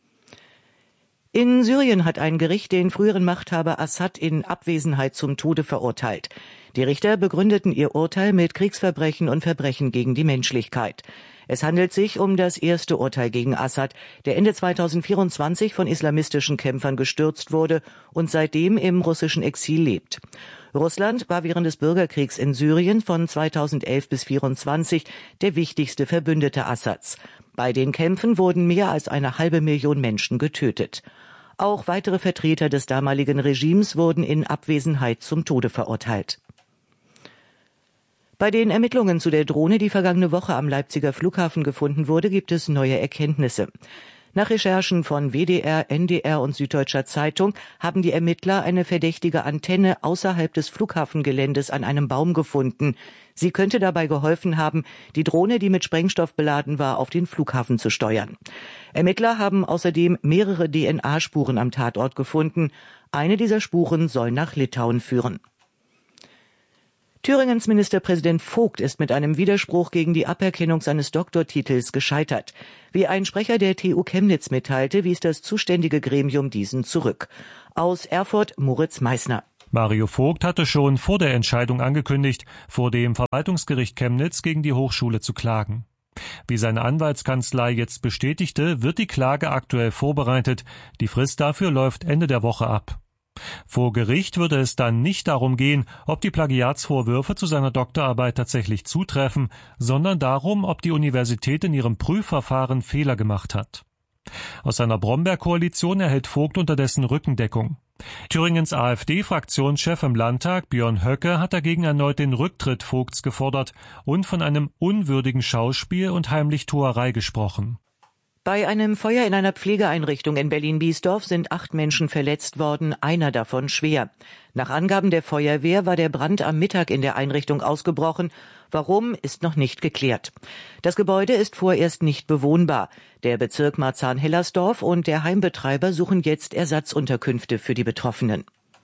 In Syrien hat ein Gericht den früheren Machthaber Assad in Abwesenheit zum Tode verurteilt. Die Richter begründeten ihr Urteil mit Kriegsverbrechen und Verbrechen gegen die Menschlichkeit. Es handelt sich um das erste Urteil gegen Assad, der Ende zweitausendvierundzwanzig von islamistischen Kämpfern gestürzt wurde und seitdem im russischen Exil lebt. Russland war während des Bürgerkriegs in Syrien von zweitausendelf bis vierundzwanzig der wichtigste Verbündete Assads. Bei den Kämpfen wurden mehr als eine halbe Million Menschen getötet. Auch weitere Vertreter des damaligen Regimes wurden in Abwesenheit zum Tode verurteilt. Bei den Ermittlungen zu der Drohne, die vergangene Woche am Leipziger Flughafen gefunden wurde, gibt es neue Erkenntnisse. Nach Recherchen von W D R, N D R und Süddeutscher Zeitung haben die Ermittler eine verdächtige Antenne außerhalb des Flughafengeländes an einem Baum gefunden. Sie könnte dabei geholfen haben, die Drohne, die mit Sprengstoff beladen war, auf den Flughafen zu steuern. Ermittler haben außerdem mehrere D N A-Spuren am Tatort gefunden. Eine dieser Spuren soll nach Litauen führen. Thüringens Ministerpräsident Vogt ist mit einem Widerspruch gegen die Aberkennung seines Doktortitels gescheitert. Wie ein Sprecher der T U Chemnitz mitteilte, wies das zuständige Gremium diesen zurück. Aus Erfurt Moritz Meissner. Mario Vogt hatte schon vor der Entscheidung angekündigt, vor dem Verwaltungsgericht Chemnitz gegen die Hochschule zu klagen. Wie seine Anwaltskanzlei jetzt bestätigte, wird die Klage aktuell vorbereitet. Die Frist dafür läuft Ende der Woche ab. Vor Gericht würde es dann nicht darum gehen, ob die Plagiatsvorwürfe zu seiner Doktorarbeit tatsächlich zutreffen, sondern darum, ob die Universität in ihrem Prüfverfahren Fehler gemacht hat. Aus seiner Bromberg-Koalition erhält Vogt unterdessen Rückendeckung. Thüringens AfD-Fraktionschef im Landtag, Björn Höcke, hat dagegen erneut den Rücktritt Vogts gefordert und von einem unwürdigen Schauspiel und Heimlichtuerei gesprochen. Bei einem Feuer in einer Pflegeeinrichtung in Berlin-Biesdorf sind acht Menschen verletzt worden, einer davon schwer. Nach Angaben der Feuerwehr war der Brand am Mittag in der Einrichtung ausgebrochen. Warum, ist noch nicht geklärt. Das Gebäude ist vorerst nicht bewohnbar. Der Bezirk Marzahn-Hellersdorf und der Heimbetreiber suchen jetzt Ersatzunterkünfte für die Betroffenen.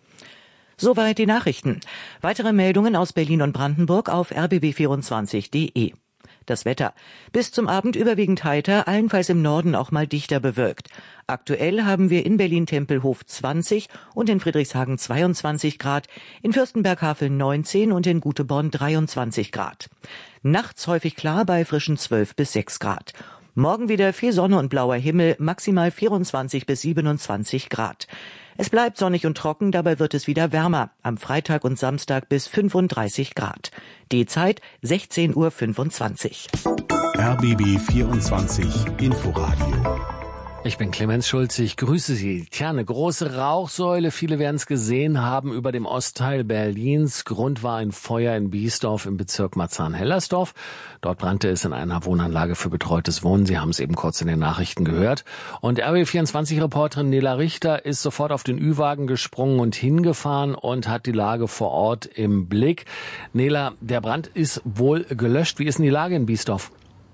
Soweit die Nachrichten. Weitere Meldungen aus Berlin und Brandenburg auf r b b vierundzwanzig punkt de. Das Wetter. Bis zum Abend überwiegend heiter, allenfalls im Norden auch mal dichter bewölkt. Aktuell haben wir in Berlin-Tempelhof zwanzig und in Friedrichshagen zweiundzwanzig Grad, in Fürstenberg-Haveln neunzehn und in Guteborn dreiundzwanzig Grad. Nachts häufig klar bei frischen zwölf bis sechs Grad. Morgen wieder viel Sonne und blauer Himmel, maximal vierundzwanzig bis siebenundzwanzig Grad. Es bleibt sonnig und trocken, dabei wird es wieder wärmer. Am Freitag und Samstag bis fünfunddreißig Grad. Die Zeit sechzehn Uhr fünfundzwanzig. R B B vierundzwanzig Inforadio. Ich bin Clemens Schulze, ich grüße Sie. Tja, eine große Rauchsäule, viele werden es gesehen haben, über dem Ostteil Berlins. Grund war ein Feuer in Biesdorf im Bezirk Marzahn-Hellersdorf. Dort brannte es in einer Wohnanlage für betreutes Wohnen. Sie haben es eben kurz in den Nachrichten gehört. Und R B B vierundzwanzig-Reporterin Nela Richter ist sofort auf den Ü-Wagen gesprungen und hingefahren und hat die Lage vor Ort im Blick. Nela, der Brand ist wohl gelöscht. Wie ist denn die Lage in Biesdorf?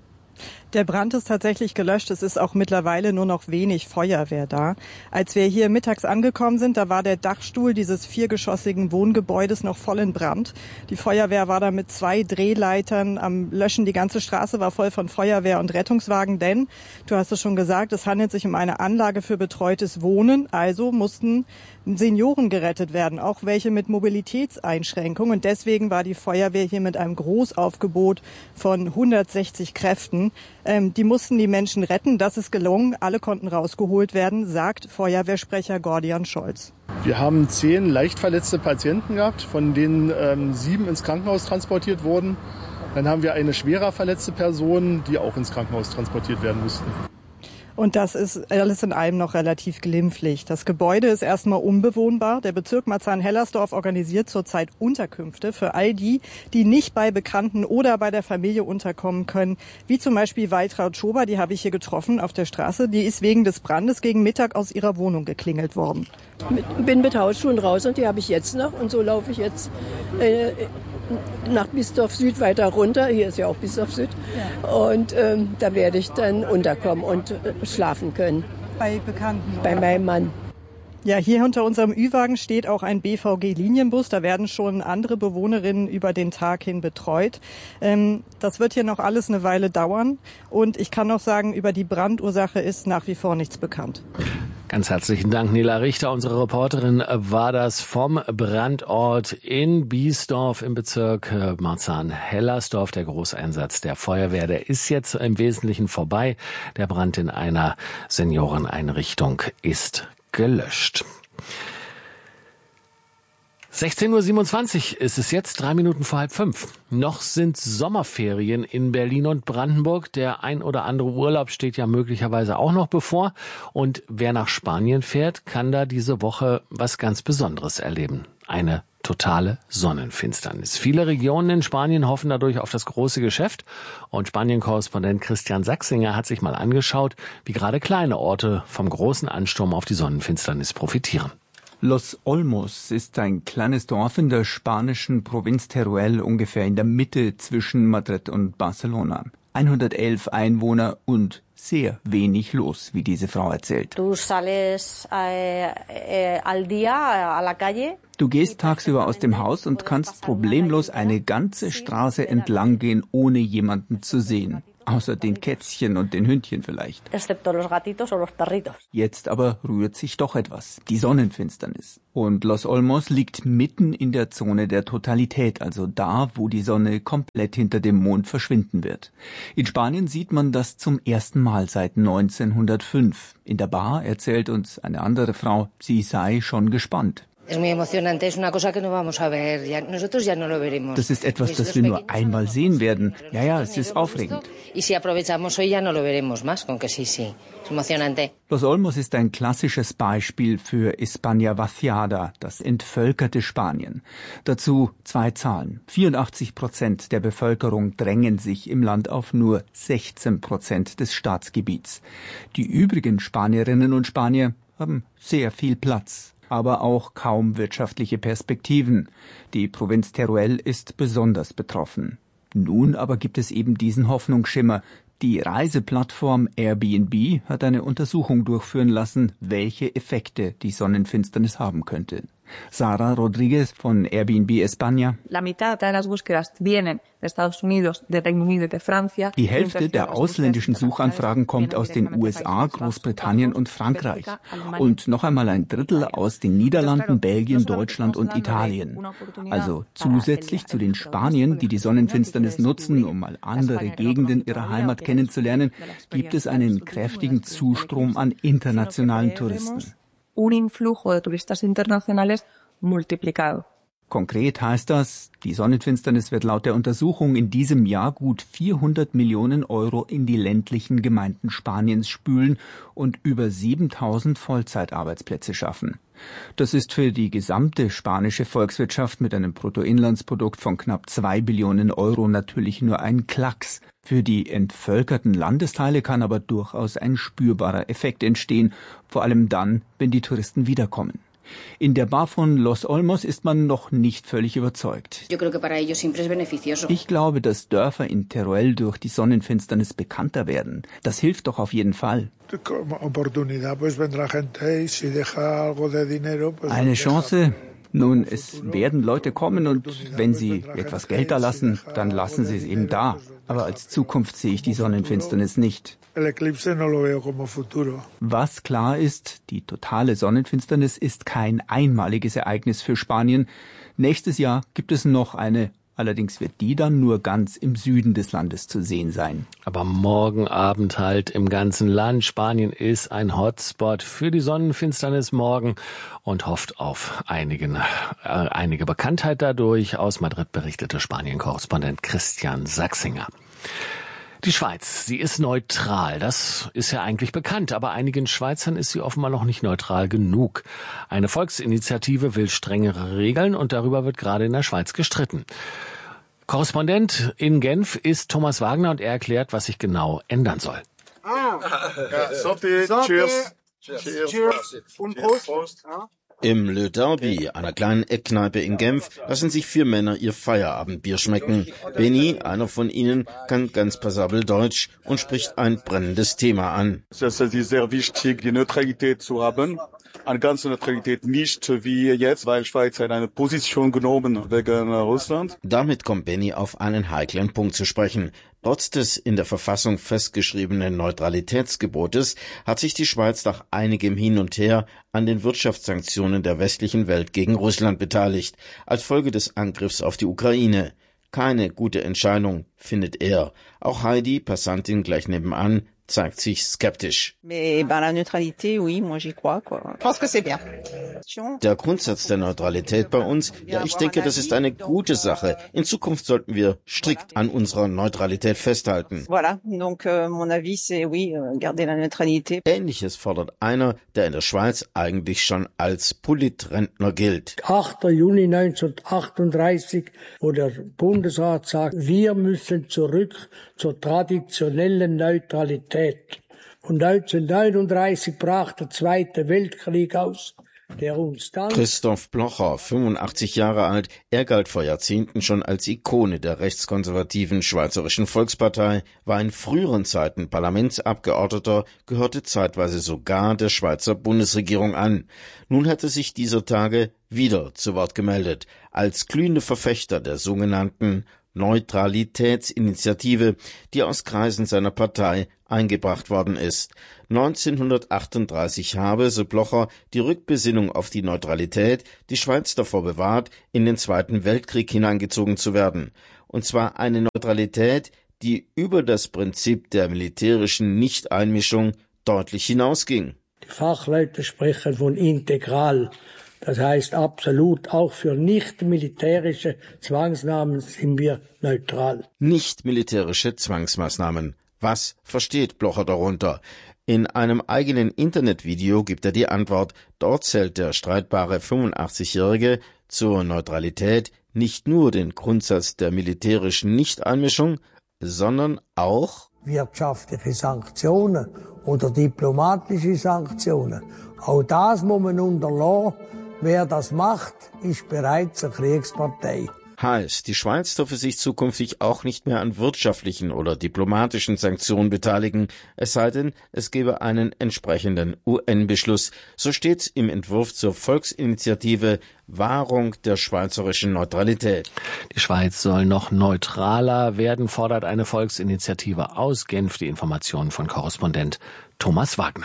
Der Brand ist tatsächlich gelöscht. Es ist auch mittlerweile nur noch wenig Feuerwehr da. Als wir hier mittags angekommen sind, da war der Dachstuhl dieses viergeschossigen Wohngebäudes noch voll in Brand. Die Feuerwehr war da mit zwei Drehleitern am Löschen. Die ganze Straße war voll von Feuerwehr und Rettungswagen, denn, du hast es schon gesagt, es handelt sich um eine Anlage für betreutes Wohnen. Also mussten Senioren gerettet werden, auch welche mit Mobilitätseinschränkungen. Und deswegen war die Feuerwehr hier mit einem Großaufgebot von hundertsechzig Kräften. Ähm, die mussten die Menschen retten. Das ist gelungen. Alle konnten rausgeholt werden, sagt Feuerwehrsprecher Gordian Scholz. Wir haben zehn leicht verletzte Patienten gehabt, von denen ähm, sieben ins Krankenhaus transportiert wurden. Dann haben wir eine schwerer verletzte Person, die auch ins Krankenhaus transportiert werden mussten. Und das ist alles in allem noch relativ glimpflich. Das Gebäude ist erstmal unbewohnbar. Der Bezirk Marzahn-Hellersdorf organisiert zurzeit Unterkünfte für all die, die nicht bei Bekannten oder bei der Familie unterkommen können. Wie zum Beispiel Waltraud Schober, die habe ich hier getroffen auf der Straße. Die ist wegen des Brandes gegen Mittag aus ihrer Wohnung geklingelt worden. Ich bin mit Hausschuhen raus und die habe ich jetzt noch. Und so laufe ich jetzt äh, nach Biesdorf Süd weiter runter. Hier ist ja auch Biesdorf Süd. Ja. Und ähm, da werde ich dann unterkommen und äh, schlafen können. Bei Bekannten? Bei oder? meinem Mann. Ja, hier hinter unserem Ü-Wagen steht auch ein B V G-Linienbus. Da werden schon andere Bewohnerinnen über den Tag hin betreut. Ähm, das wird hier noch alles eine Weile dauern. Und ich kann noch sagen, über die Brandursache ist nach wie vor nichts bekannt. Ganz herzlichen Dank, Nela Richter, unsere Reporterin, war das vom Brandort in Biesdorf im Bezirk Marzahn-Hellersdorf. Der Großeinsatz der Feuerwehr, der ist jetzt im Wesentlichen vorbei. Der Brand in einer Senioreneinrichtung ist gelöscht. sechzehn Uhr siebenundzwanzig ist es jetzt, drei Minuten vor halb fünf. Noch sind Sommerferien in Berlin und Brandenburg. Der ein oder andere Urlaub steht ja möglicherweise auch noch bevor. Und wer nach Spanien fährt, kann da diese Woche was ganz Besonderes erleben. Eine totale Sonnenfinsternis. Viele Regionen in Spanien hoffen dadurch auf das große Geschäft. Und Spanien-Korrespondent Christian Sachsinger hat sich mal angeschaut, wie gerade kleine Orte vom großen Ansturm auf die Sonnenfinsternis profitieren. Los Olmos ist ein kleines Dorf in der spanischen Provinz Teruel, ungefähr in der Mitte zwischen Madrid und Barcelona. hundertelf Einwohner und sehr wenig los, wie diese Frau erzählt. Du sales eh, eh, al día a la calle. Du gehst tagsüber aus dem Haus und kannst problemlos eine ganze Straße entlang gehen, ohne jemanden zu sehen. Außer den Kätzchen und den Hündchen vielleicht. Excepto los gatitos o los perritos. Jetzt aber rührt sich doch etwas. Die Sonnenfinsternis. Und Los Olmos liegt mitten in der Zone der Totalität, also da, wo die Sonne komplett hinter dem Mond verschwinden wird. In Spanien sieht man das zum ersten Mal seit neunzehnhundertfünf. In der Bar erzählt uns eine andere Frau, sie sei schon gespannt. Es muy emocionante, es una cosa que no vamos a ver, ya, nosotros ya no lo veremos. Das ist etwas, das wir nur einmal sehen werden. Ja, ja, es ist aufregend. Y si aprovechamos hoy ya no lo veremos más, con que sí, sí. Es emocionante. Los Olmos ist ein klassisches Beispiel für España vaciada, das entvölkerte Spanien. Dazu zwei Zahlen. vierundachtzig Prozent der Bevölkerung drängen sich im Land auf nur sechzehn Prozent des Staatsgebiets. Die übrigen Spanierinnen und Spanier haben sehr viel Platz, aber auch kaum wirtschaftliche Perspektiven. Die Provinz Teruel ist besonders betroffen. Nun aber gibt es eben diesen Hoffnungsschimmer. Die Reiseplattform Airbnb hat eine Untersuchung durchführen lassen, welche Effekte die Sonnenfinsternis haben könnte. Sara Rodriguez von Airbnb España. La mitad de las búsquedas vienen de Estados Unidos, de Reino Unido, de Francia. Die Hälfte der ausländischen Suchanfragen kommt aus den U S A, Großbritannien und Frankreich. Und noch einmal ein Drittel aus den Niederlanden, Belgien, Deutschland und Italien. Also zusätzlich zu den Spaniern, die die Sonnenfinsternis nutzen, um mal andere Gegenden ihrer Heimat kennenzulernen, gibt es einen kräftigen Zustrom an internationalen Touristen. Un influjo de turistas internacionales multiplicado. Konkret heißt das, die Sonnenfinsternis wird laut der Untersuchung in diesem Jahr gut vierhundert Millionen Euro in die ländlichen Gemeinden Spaniens spülen und über siebentausend Vollzeitarbeitsplätze schaffen. Das ist für die gesamte spanische Volkswirtschaft mit einem Bruttoinlandsprodukt von knapp zwei Billionen Euro natürlich nur ein Klacks. Für die entvölkerten Landesteile kann aber durchaus ein spürbarer Effekt entstehen, vor allem dann, wenn die Touristen wiederkommen. In der Bar von Los Olmos ist man noch nicht völlig überzeugt. Ich glaube, dass Dörfer in Teruel durch die Sonnenfinsternis bekannter werden. Das hilft doch auf jeden Fall. Eine Chance? Nun, es werden Leute kommen und wenn sie etwas Geld da lassen, dann lassen sie es eben da. Aber als Zukunft sehe ich die Sonnenfinsternis nicht. Was klar ist, die totale Sonnenfinsternis ist kein einmaliges Ereignis für Spanien. Nächstes Jahr gibt es noch eine. Allerdings wird die dann nur ganz im Süden des Landes zu sehen sein. Aber morgen Abend halt im ganzen Land. Spanien ist ein Hotspot für die Sonnenfinsternis morgen und hofft auf einigen, äh, einige Bekanntheit dadurch. Aus Madrid berichtete Spanien-Korrespondent Christian Sachsinger. Die Schweiz, sie ist neutral, das ist ja eigentlich bekannt, aber einigen Schweizern ist sie offenbar noch nicht neutral genug. Eine Volksinitiative will strengere Regeln und darüber wird gerade in der Schweiz gestritten. Korrespondent in Genf ist Thomas Wagner und er erklärt, was sich genau ändern soll. Ah. Ja, Sorte, cheers. Cheers. Cheers. Cheers. Und Prost. Prost. Ja. Im Le Derby, einer kleinen Eckkneipe in Genf, lassen sich vier Männer ihr Feierabendbier schmecken. Benny, einer von ihnen, kann ganz passabel Deutsch und spricht ein brennendes Thema an. Es ist sehr wichtig, die Neutralität zu haben. eine ganze Neutralität nicht wie jetzt, weil Schweiz hat eine Position genommen wegen Russland. Damit kommt Benny auf einen heiklen Punkt zu sprechen. Trotz des in der Verfassung festgeschriebenen Neutralitätsgebotes hat sich die Schweiz nach einigem Hin und Her an den Wirtschaftssanktionen der westlichen Welt gegen Russland beteiligt, als Folge des Angriffs auf die Ukraine. Keine gute Entscheidung, findet er. Auch Heidi, Passantin gleich nebenan, zeigt sich skeptisch. Der Grundsatz der Neutralität bei uns, ja, ich denke, das ist eine gute Sache. In Zukunft sollten wir strikt an unserer Neutralität festhalten. Ähnliches fordert einer, der in der Schweiz eigentlich schon als Politrentner gilt. achter Juni neunzehnhundertachtunddreißig, wo der Bundesrat sagt, wir müssen zurück zur traditionellen Neutralität. Und neunzehnhundertneununddreißig brach der Zweite Weltkrieg aus, der uns dann... Christoph Blocher, fünfundachtzig Jahre alt, er galt vor Jahrzehnten schon als Ikone der rechtskonservativen Schweizerischen Volkspartei, war in früheren Zeiten Parlamentsabgeordneter, gehörte zeitweise sogar der Schweizer Bundesregierung an. Nun hatte sich dieser Tage wieder zu Wort gemeldet, als glühende Verfechter der sogenannten Neutralitätsinitiative, die aus Kreisen seiner Partei eingebracht worden ist. neunzehnhundertachtunddreißig habe, so Blocher, die Rückbesinnung auf die Neutralität die Schweiz davor bewahrt, in den Zweiten Weltkrieg hineingezogen zu werden. Und zwar eine Neutralität, die über das Prinzip der militärischen Nichteinmischung deutlich hinausging. Die Fachleute sprechen von integral. Das heißt absolut, auch für nicht-militärische Zwangsmaßnahmen sind wir neutral. Nicht-militärische Zwangsmaßnahmen. Was versteht Blocher darunter? In einem eigenen Internetvideo gibt er die Antwort. Dort zählt der streitbare fünfundachtzigjährige zur Neutralität nicht nur den Grundsatz der militärischen Nichteinmischung, sondern auch wirtschaftliche Sanktionen oder diplomatische Sanktionen. Auch das muss man unterlassen. Wer das macht, ist bereits eine Kriegspartei. Heißt, die Schweiz dürfe sich zukünftig auch nicht mehr an wirtschaftlichen oder diplomatischen Sanktionen beteiligen, es sei denn, es gebe einen entsprechenden U N-Beschluss. So steht's im Entwurf zur Volksinitiative Wahrung der schweizerischen Neutralität. Die Schweiz soll noch neutraler werden, fordert eine Volksinitiative aus Genf. Die Informationen von Korrespondent Thomas Wagner.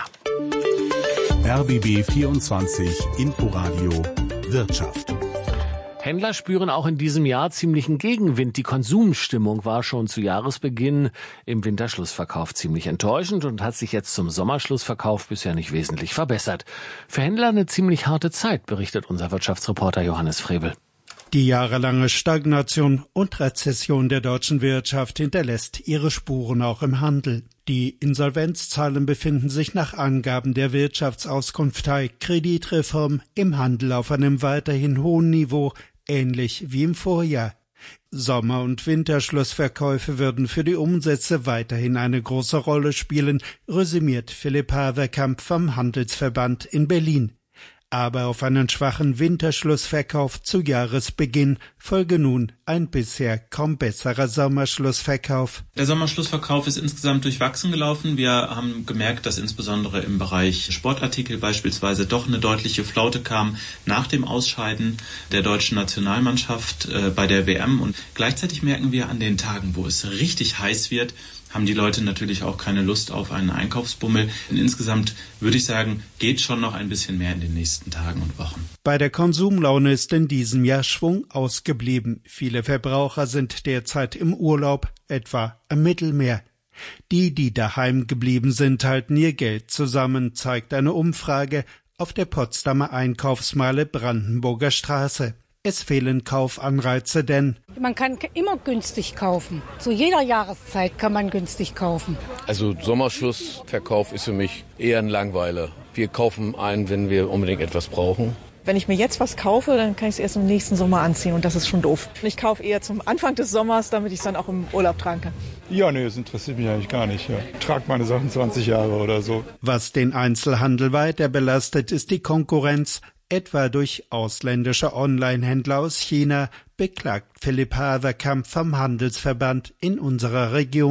R B B vierundzwanzig Inforadio Wirtschaft. Händler spüren auch in diesem Jahr ziemlichen Gegenwind. Die Konsumstimmung war schon zu Jahresbeginn im Winterschlussverkauf ziemlich enttäuschend und hat sich jetzt zum Sommerschlussverkauf bisher nicht wesentlich verbessert. Für Händler eine ziemlich harte Zeit, berichtet unser Wirtschaftsreporter Johannes Frevel. Die jahrelange Stagnation und Rezession der deutschen Wirtschaft hinterlässt ihre Spuren auch im Handel. Die Insolvenzzahlen befinden sich nach Angaben der Wirtschaftsauskunftei Kreditreform im Handel auf einem weiterhin hohen Niveau, ähnlich wie im Vorjahr. Sommer- und Winterschlussverkäufe würden für die Umsätze weiterhin eine große Rolle spielen, resümiert Philipp Haverkamp vom Handelsverband in Berlin. Aber auf einen schwachen Winterschlussverkauf zu Jahresbeginn folge nun ein bisher kaum besserer Sommerschlussverkauf. Der Sommerschlussverkauf ist insgesamt durchwachsen gelaufen. Wir haben gemerkt, dass insbesondere im Bereich Sportartikel beispielsweise doch eine deutliche Flaute kam nach dem Ausscheiden der deutschen Nationalmannschaft äh, bei der W M. Und gleichzeitig merken wir an den Tagen, wo es richtig heiß wird, haben die Leute natürlich auch keine Lust auf einen Einkaufsbummel. Und insgesamt würde ich sagen, geht schon noch ein bisschen mehr in den nächsten Tagen und Wochen. Bei der Konsumlaune ist in diesem Jahr Schwung ausgeblieben. Viele Verbraucher sind derzeit im Urlaub, etwa am Mittelmeer. Die, die daheim geblieben sind, halten ihr Geld zusammen, zeigt eine Umfrage auf der Potsdamer Einkaufsmeile Brandenburger Straße. Es fehlen Kaufanreize, denn man kann immer günstig kaufen. Zu jeder Jahreszeit kann man günstig kaufen. Also Sommerschlussverkauf ist für mich eher ein Langweiler. Wir kaufen ein, wenn wir unbedingt etwas brauchen. Wenn ich mir jetzt was kaufe, dann kann ich es erst im nächsten Sommer anziehen und das ist schon doof. Ich kaufe eher zum Anfang des Sommers, damit ich es dann auch im Urlaub tragen kann. Ja, nee, das interessiert mich eigentlich gar nicht. Ja. Ich trage meine Sachen zwanzig Jahre oder so. Was den Einzelhandel weiter belastet, ist die Konkurrenz, etwa durch ausländische Online-Händler aus China, beklagt Philipp Haverkamp vom Handelsverband in unserer Region.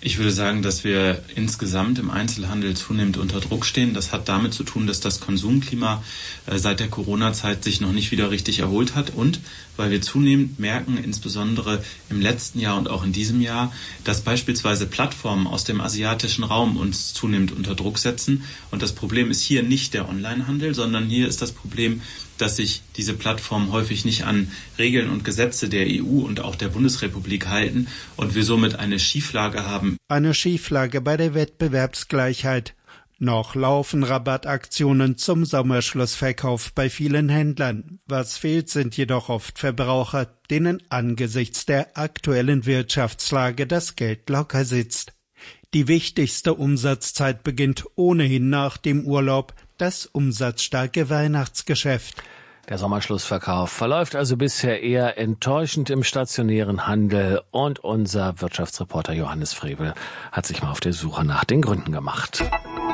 Ich würde sagen, dass wir insgesamt im Einzelhandel zunehmend unter Druck stehen. Das hat damit zu tun, dass das Konsumklima seit der Corona-Zeit sich noch nicht wieder richtig erholt hat und weil wir zunehmend merken, insbesondere im letzten Jahr und auch in diesem Jahr, dass beispielsweise Plattformen aus dem asiatischen Raum uns zunehmend unter Druck setzen. Und das Problem ist hier nicht der Onlinehandel, sondern hier ist das Problem, dass sich diese Plattformen häufig nicht an Regeln und Gesetze der E U und auch der Bundesrepublik halten und wir somit eine Schieflage haben. Eine Schieflage bei der Wettbewerbsgleichheit. Noch laufen Rabattaktionen zum Sommerschlussverkauf bei vielen Händlern. Was fehlt, sind jedoch oft Verbraucher, denen angesichts der aktuellen Wirtschaftslage das Geld locker sitzt. Die wichtigste Umsatzzeit beginnt ohnehin nach dem Urlaub, das umsatzstarke Weihnachtsgeschäft. Der Sommerschlussverkauf verläuft also bisher eher enttäuschend im stationären Handel und unser Wirtschaftsreporter Johannes Frevel hat sich mal auf der Suche nach den Gründen gemacht.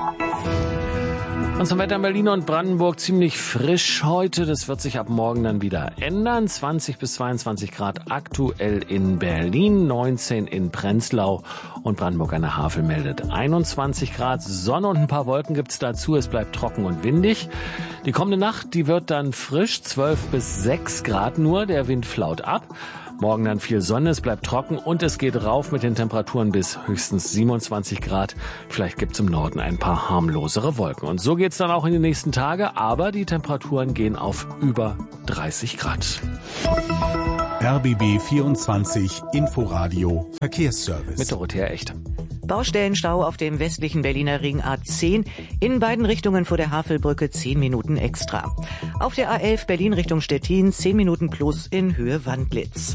Und zum Wetter in Berlin und Brandenburg ziemlich frisch heute. Das wird sich ab morgen dann wieder ändern. zwanzig bis zweiundzwanzig Grad aktuell in Berlin, neunzehn in Prenzlau und Brandenburg an der Havel meldet einundzwanzig Grad. Sonne und ein paar Wolken gibt's dazu. Es bleibt trocken und windig. Die kommende Nacht, die wird dann frisch, zwölf bis sechs Grad nur. Der Wind flaut ab. Morgen dann viel Sonne, es bleibt trocken und es geht rauf mit den Temperaturen bis höchstens siebenundzwanzig Grad. Vielleicht gibt's im Norden ein paar harmlosere Wolken. Und so geht's dann auch in die nächsten Tage, aber die Temperaturen gehen auf über dreißig Grad. R B B vierundzwanzig Inforadio Verkehrsservice. Mit Dorothea Echte. Baustellenstau auf dem westlichen Berliner Ring A zehn, in beiden Richtungen vor der Havelbrücke zehn Minuten extra. Auf der A elf Berlin Richtung Stettin zehn Minuten plus in Höhe Wandlitz.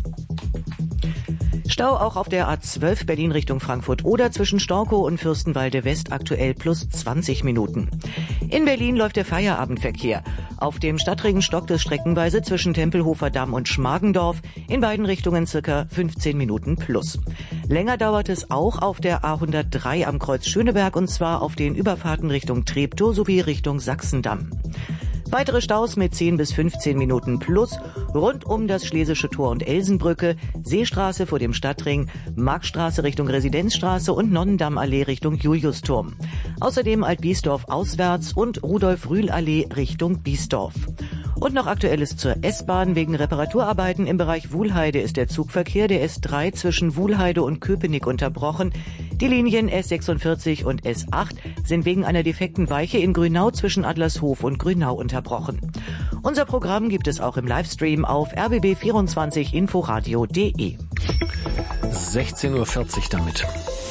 Stau auch auf der A zwölf Berlin Richtung Frankfurt oder zwischen Storkow und Fürstenwalde West aktuell plus zwanzig Minuten. In Berlin läuft der Feierabendverkehr. Auf dem Stadtring stockt es streckenweise zwischen Tempelhofer Damm und Schmargendorf, in beiden Richtungen circa fünfzehn Minuten plus. Länger dauert es auch auf der A hundertdrei am Kreuz Schöneberg und zwar auf den Überfahrten Richtung Treptow sowie Richtung Sachsendamm. Weitere Staus mit zehn bis fünfzehn Minuten plus rund um das Schlesische Tor und Elsenbrücke, Seestraße vor dem Stadtring, Marktstraße Richtung Residenzstraße und Nonnendammallee Richtung Juliusturm. Außerdem Altbiesdorf auswärts und Rudolf-Rühl-Allee Richtung Biesdorf. Und noch Aktuelles zur S-Bahn. Wegen Reparaturarbeiten im Bereich Wuhlheide ist der Zugverkehr der S drei zwischen Wuhlheide und Köpenick unterbrochen. Die Linien S sechsundvierzig und S acht sind wegen einer defekten Weiche in Grünau zwischen Adlershof und Grünau unterbrochen. Unser Programm gibt es auch im Livestream auf r b b vierundzwanzig inforadio punkt de. sechzehn Uhr vierzig damit.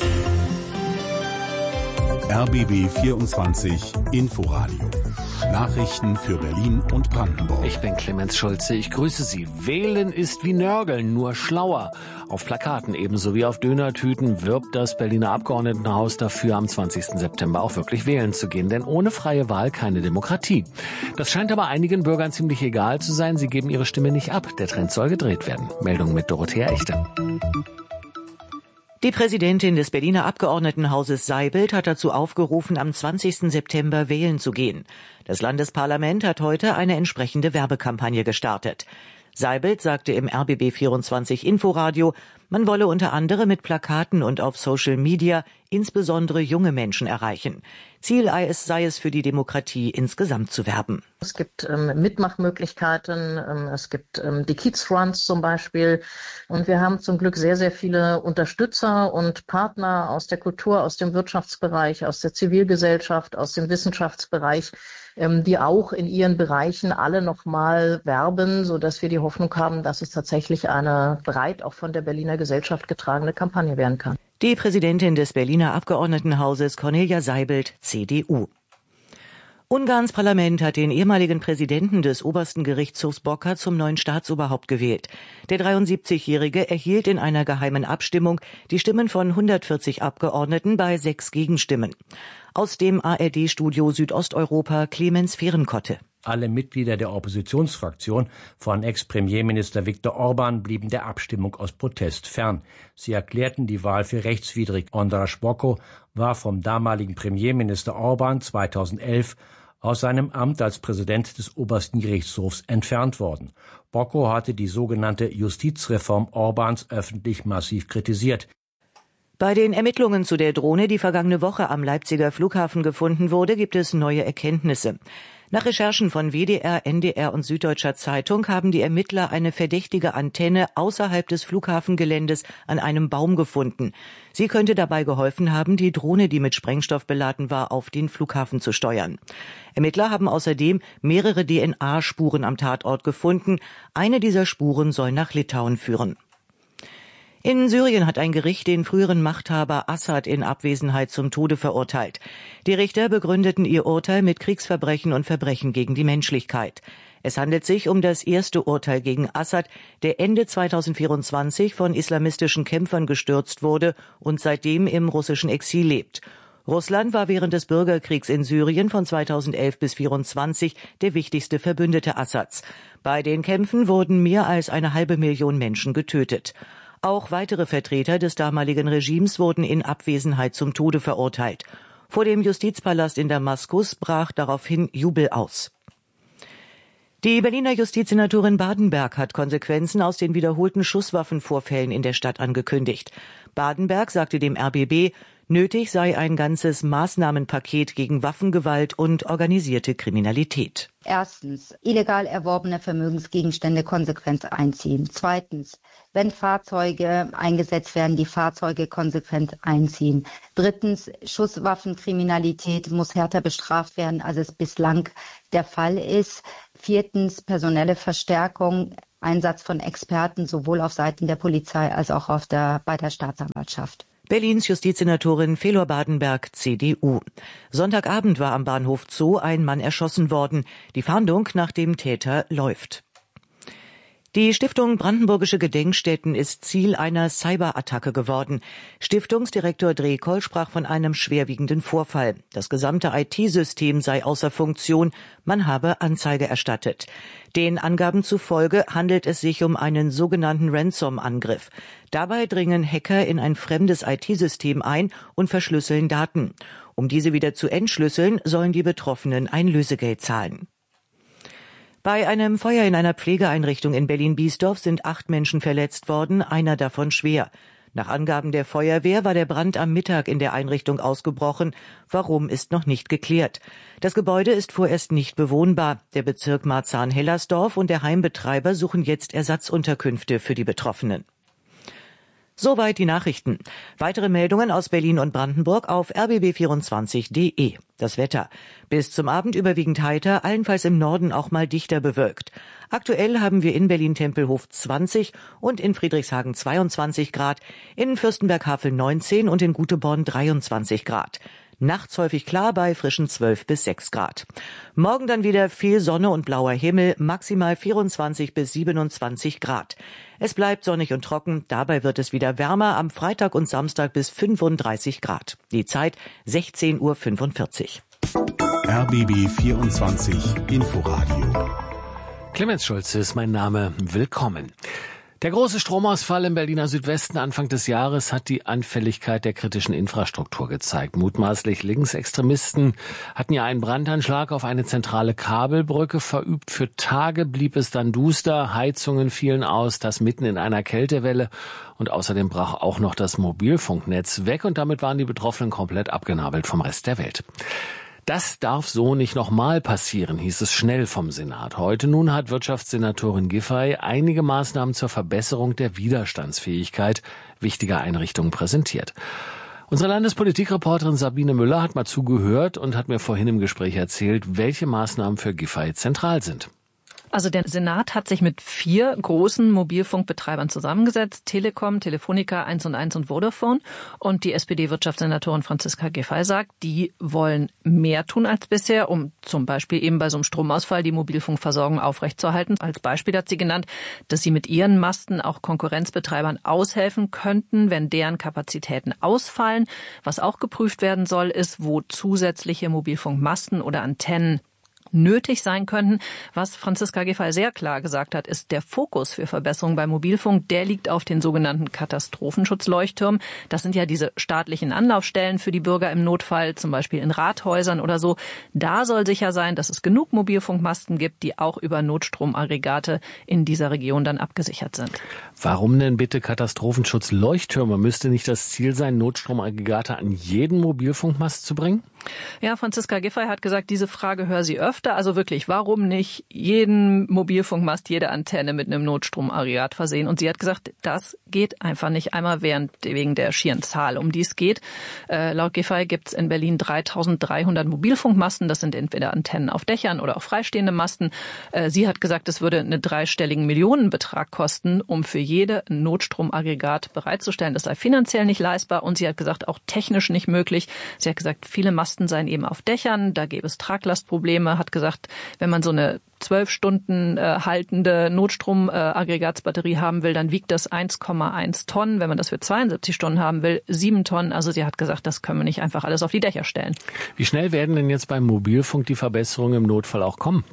R B B vierundzwanzig Inforadio. Nachrichten für Berlin und Brandenburg. Ich bin Clemens Schulze, ich grüße Sie. Wählen ist wie Nörgeln, nur schlauer. Auf Plakaten ebenso wie auf Dönertüten wirbt das Berliner Abgeordnetenhaus dafür, am zwanzigsten September auch wirklich wählen zu gehen. Denn ohne freie Wahl keine Demokratie. Das scheint aber einigen Bürgern ziemlich egal zu sein. Sie geben ihre Stimme nicht ab. Der Trend soll gedreht werden. Meldung mit Dorothea Echte. Die Präsidentin des Berliner Abgeordnetenhauses Seibelt hat dazu aufgerufen, am zwanzigsten September wählen zu gehen. Das Landesparlament hat heute eine entsprechende Werbekampagne gestartet. Seibelt sagte im R B B vierundzwanzig Inforadio, man wolle unter anderem mit Plakaten und auf Social Media insbesondere junge Menschen erreichen. Ziel sei es für die Demokratie insgesamt zu werben. Es gibt ähm, Mitmachmöglichkeiten, ähm, es gibt ähm, die Kiez Runs zum Beispiel und wir haben zum Glück sehr, sehr viele Unterstützer und Partner aus der Kultur, aus dem Wirtschaftsbereich, aus der Zivilgesellschaft, aus dem Wissenschaftsbereich, ähm, die auch in ihren Bereichen alle nochmal werben, sodass wir die Hoffnung haben, dass es tatsächlich eine breit auch von der Berliner Gesellschaft getragene Kampagne werden kann. Die Präsidentin des Berliner Abgeordnetenhauses Cornelia Seibelt, C D U. Ungarns Parlament hat den ehemaligen Präsidenten des obersten Gerichtshofs Bocar zum neuen Staatsoberhaupt gewählt. Der dreiundsiebzigjährige erhielt in einer geheimen Abstimmung die Stimmen von hundertvierzig Abgeordneten bei sechs Gegenstimmen. Aus dem A R D-Studio Südosteuropa Clemens Fehrenkotte. Alle Mitglieder der Oppositionsfraktion von Ex-Premierminister Viktor Orban blieben der Abstimmung aus Protest fern. Sie erklärten die Wahl für rechtswidrig. András Bokor war vom damaligen Premierminister Orban zweitausendelf aus seinem Amt als Präsident des obersten Gerichtshofs entfernt worden. Bokor hatte die sogenannte Justizreform Orbans öffentlich massiv kritisiert. Bei den Ermittlungen zu der Drohne, die vergangene Woche am Leipziger Flughafen gefunden wurde, gibt es neue Erkenntnisse. Nach Recherchen von W D R, N D R und Süddeutscher Zeitung haben die Ermittler eine verdächtige Antenne außerhalb des Flughafengeländes an einem Baum gefunden. Sie könnte dabei geholfen haben, die Drohne, die mit Sprengstoff beladen war, auf den Flughafen zu steuern. Ermittler haben außerdem mehrere D N A-Spuren am Tatort gefunden. Eine dieser Spuren soll nach Litauen führen. In Syrien hat ein Gericht den früheren Machthaber Assad in Abwesenheit zum Tode verurteilt. Die Richter begründeten ihr Urteil mit Kriegsverbrechen und Verbrechen gegen die Menschlichkeit. Es handelt sich um das erste Urteil gegen Assad, der Ende zweitausendvierundzwanzig von islamistischen Kämpfern gestürzt wurde und seitdem im russischen Exil lebt. Russland war während des Bürgerkriegs in Syrien von zweitausendelf bis zweitausendvierundzwanzig der wichtigste Verbündete Assads. Bei den Kämpfen wurden mehr als eine halbe Million Menschen getötet. Auch weitere Vertreter des damaligen Regimes wurden in Abwesenheit zum Tode verurteilt. Vor dem Justizpalast in Damaskus brach daraufhin Jubel aus. Die Berliner Justizsenatorin Badenberg hat Konsequenzen aus den wiederholten Schusswaffenvorfällen in der Stadt angekündigt. Badenberg sagte dem R B B, nötig sei ein ganzes Maßnahmenpaket gegen Waffengewalt und organisierte Kriminalität. Erstens, illegal erworbene Vermögensgegenstände konsequent einziehen. Zweitens, wenn Fahrzeuge eingesetzt werden, die Fahrzeuge konsequent einziehen. Drittens, Schusswaffenkriminalität muss härter bestraft werden, als es bislang der Fall ist. Viertens, personelle Verstärkung, Einsatz von Experten sowohl auf Seiten der Polizei als auch auf der, bei der Staatsanwaltschaft. Berlins Justizsenatorin Felor Badenberg, C D U. Sonntagabend war am Bahnhof Zoo ein Mann erschossen worden. Die Fahndung nach dem Täter läuft. Die Stiftung Brandenburgische Gedenkstätten ist Ziel einer Cyberattacke geworden. Stiftungsdirektor Drekoll sprach von einem schwerwiegenden Vorfall. Das gesamte I T-System sei außer Funktion, man habe Anzeige erstattet. Den Angaben zufolge handelt es sich um einen sogenannten Ransom-Angriff. Dabei dringen Hacker in ein fremdes I T-System ein und verschlüsseln Daten. Um diese wieder zu entschlüsseln, sollen die Betroffenen ein Lösegeld zahlen. Bei einem Feuer in einer Pflegeeinrichtung in Berlin-Biesdorf sind acht Menschen verletzt worden, einer davon schwer. Nach Angaben der Feuerwehr war der Brand am Mittag in der Einrichtung ausgebrochen. Warum, ist noch nicht geklärt. Das Gebäude ist vorerst nicht bewohnbar. Der Bezirk Marzahn-Hellersdorf und der Heimbetreiber suchen jetzt Ersatzunterkünfte für die Betroffenen. Soweit die Nachrichten. Weitere Meldungen aus Berlin und Brandenburg auf r b b vierundzwanzig punkt d e. Das Wetter. Bis zum Abend überwiegend heiter, allenfalls im Norden auch mal dichter bewölkt. Aktuell haben wir in Berlin-Tempelhof zwanzig und in Friedrichshagen zweiundzwanzig Grad, in Fürstenberg-Havel neunzehn und in Guteborn dreiundzwanzig Grad. Nachts häufig klar bei frischen zwölf bis sechs Grad. Morgen dann wieder viel Sonne und blauer Himmel, maximal vierundzwanzig bis siebenundzwanzig Grad. Es bleibt sonnig und trocken, dabei wird es wieder wärmer, am Freitag und Samstag bis fünfunddreißig Grad. Die Zeit sechzehn Uhr fünfundvierzig. R B B vierundzwanzig Inforadio. Clemens Schulze ist mein Name. Willkommen. Der große Stromausfall im Berliner Südwesten Anfang des Jahres hat die Anfälligkeit der kritischen Infrastruktur gezeigt. Mutmaßlich Linksextremisten hatten ja einen Brandanschlag auf eine zentrale Kabelbrücke verübt. Für Tage blieb es dann duster, Heizungen fielen aus, das mitten in einer Kältewelle. Und außerdem brach auch noch das Mobilfunknetz weg und damit waren die Betroffenen komplett abgenabelt vom Rest der Welt. Das darf so nicht nochmal passieren, hieß es schnell vom Senat. Heute nun hat Wirtschaftssenatorin Giffey einige Maßnahmen zur Verbesserung der Widerstandsfähigkeit wichtiger Einrichtungen präsentiert. Unsere Landespolitikreporterin Sabine Müller hat mal zugehört und hat mir vorhin im Gespräch erzählt, welche Maßnahmen für Giffey zentral sind. Also der Senat hat sich mit vier großen Mobilfunkbetreibern zusammengesetzt. Telekom, Telefonica, eins und eins und Vodafone. Und die S P D-Wirtschaftssenatorin Franziska Giffey sagt, die wollen mehr tun als bisher, um zum Beispiel eben bei so einem Stromausfall die Mobilfunkversorgung aufrechtzuerhalten. Als Beispiel hat sie genannt, dass sie mit ihren Masten auch Konkurrenzbetreibern aushelfen könnten, wenn deren Kapazitäten ausfallen. Was auch geprüft werden soll, ist, wo zusätzliche Mobilfunkmasten oder Antennen nötig sein könnten. Was Franziska Giffey sehr klar gesagt hat, ist, der Fokus für Verbesserungen bei Mobilfunk, der liegt auf den sogenannten Katastrophenschutzleuchttürmen. Das sind ja diese staatlichen Anlaufstellen für die Bürger im Notfall, zum Beispiel in Rathäusern oder so. Da soll sicher sein, dass es genug Mobilfunkmasten gibt, die auch über Notstromaggregate in dieser Region dann abgesichert sind. Warum denn bitte Katastrophenschutzleuchttürme? Müsste nicht das Ziel sein, Notstromaggregate an jeden Mobilfunkmast zu bringen? Ja, Franziska Giffey hat gesagt, diese Frage höre sie öfter. Also wirklich, warum nicht jeden Mobilfunkmast, jede Antenne mit einem Notstromaggregat versehen? Und sie hat gesagt, das geht einfach nicht. Einmal während, wegen der schieren Zahl, um die es geht. Äh, laut Giffey gibt es in Berlin dreitausenddreihundert Mobilfunkmasten. Das sind entweder Antennen auf Dächern oder auch freistehende Masten. Äh, sie hat gesagt, es würde einen dreistelligen Millionenbetrag kosten, um für jede ein Notstromaggregat bereitzustellen. Das sei finanziell nicht leistbar und sie hat gesagt, auch technisch nicht möglich. Sie hat gesagt, viele Masten seien eben auf Dächern, da gäbe es Traglastprobleme, hat gesagt, wenn man so eine zwölf Stunden äh, haltende Notstromaggregatsbatterie äh, haben will, dann wiegt das eins Komma eins Tonnen. Wenn man das für zweiundsiebzig Stunden haben will, sieben Tonnen. Also sie hat gesagt, das können wir nicht einfach alles auf die Dächer stellen. Wie schnell werden denn jetzt beim Mobilfunk die Verbesserungen im Notfall auch kommen?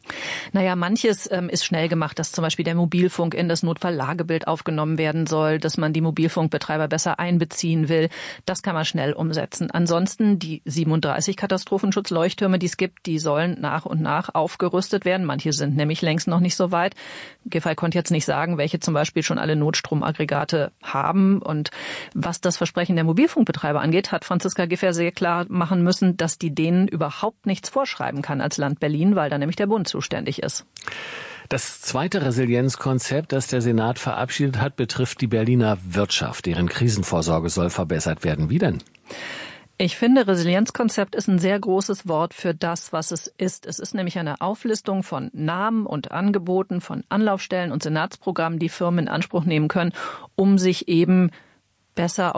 Naja, manches ähm, ist schnell gemacht, dass zum Beispiel der Mobilfunk in das Notfalllagebild aufgenommen werden soll, dass man die Mobilfunkbetreiber besser einbeziehen will. Das kann man schnell umsetzen. Ansonsten die siebenunddreißig Katastrophenschutzleuchttürme, die es gibt, die sollen nach und nach aufgerüstet werden. Manche sind nämlich längst noch nicht so weit. Giffey konnte jetzt nicht sagen, welche zum Beispiel schon alle Notstromaggregate haben. Und was das Versprechen der Mobilfunkbetreiber angeht, hat Franziska Giffey sehr klar machen müssen, dass die denen überhaupt nichts vorschreiben kann als Land Berlin, weil da nämlich der Bund zuständig ist. Das zweite Resilienzkonzept, das der Senat verabschiedet hat, betrifft die Berliner Wirtschaft. Deren Krisenvorsorge soll verbessert werden. Wie denn? Ich finde, Resilienzkonzept ist ein sehr großes Wort für das, was es ist. Es ist nämlich eine Auflistung von Namen und Angeboten, von Anlaufstellen und Senatsprogrammen, die Firmen in Anspruch nehmen können, um sich eben besser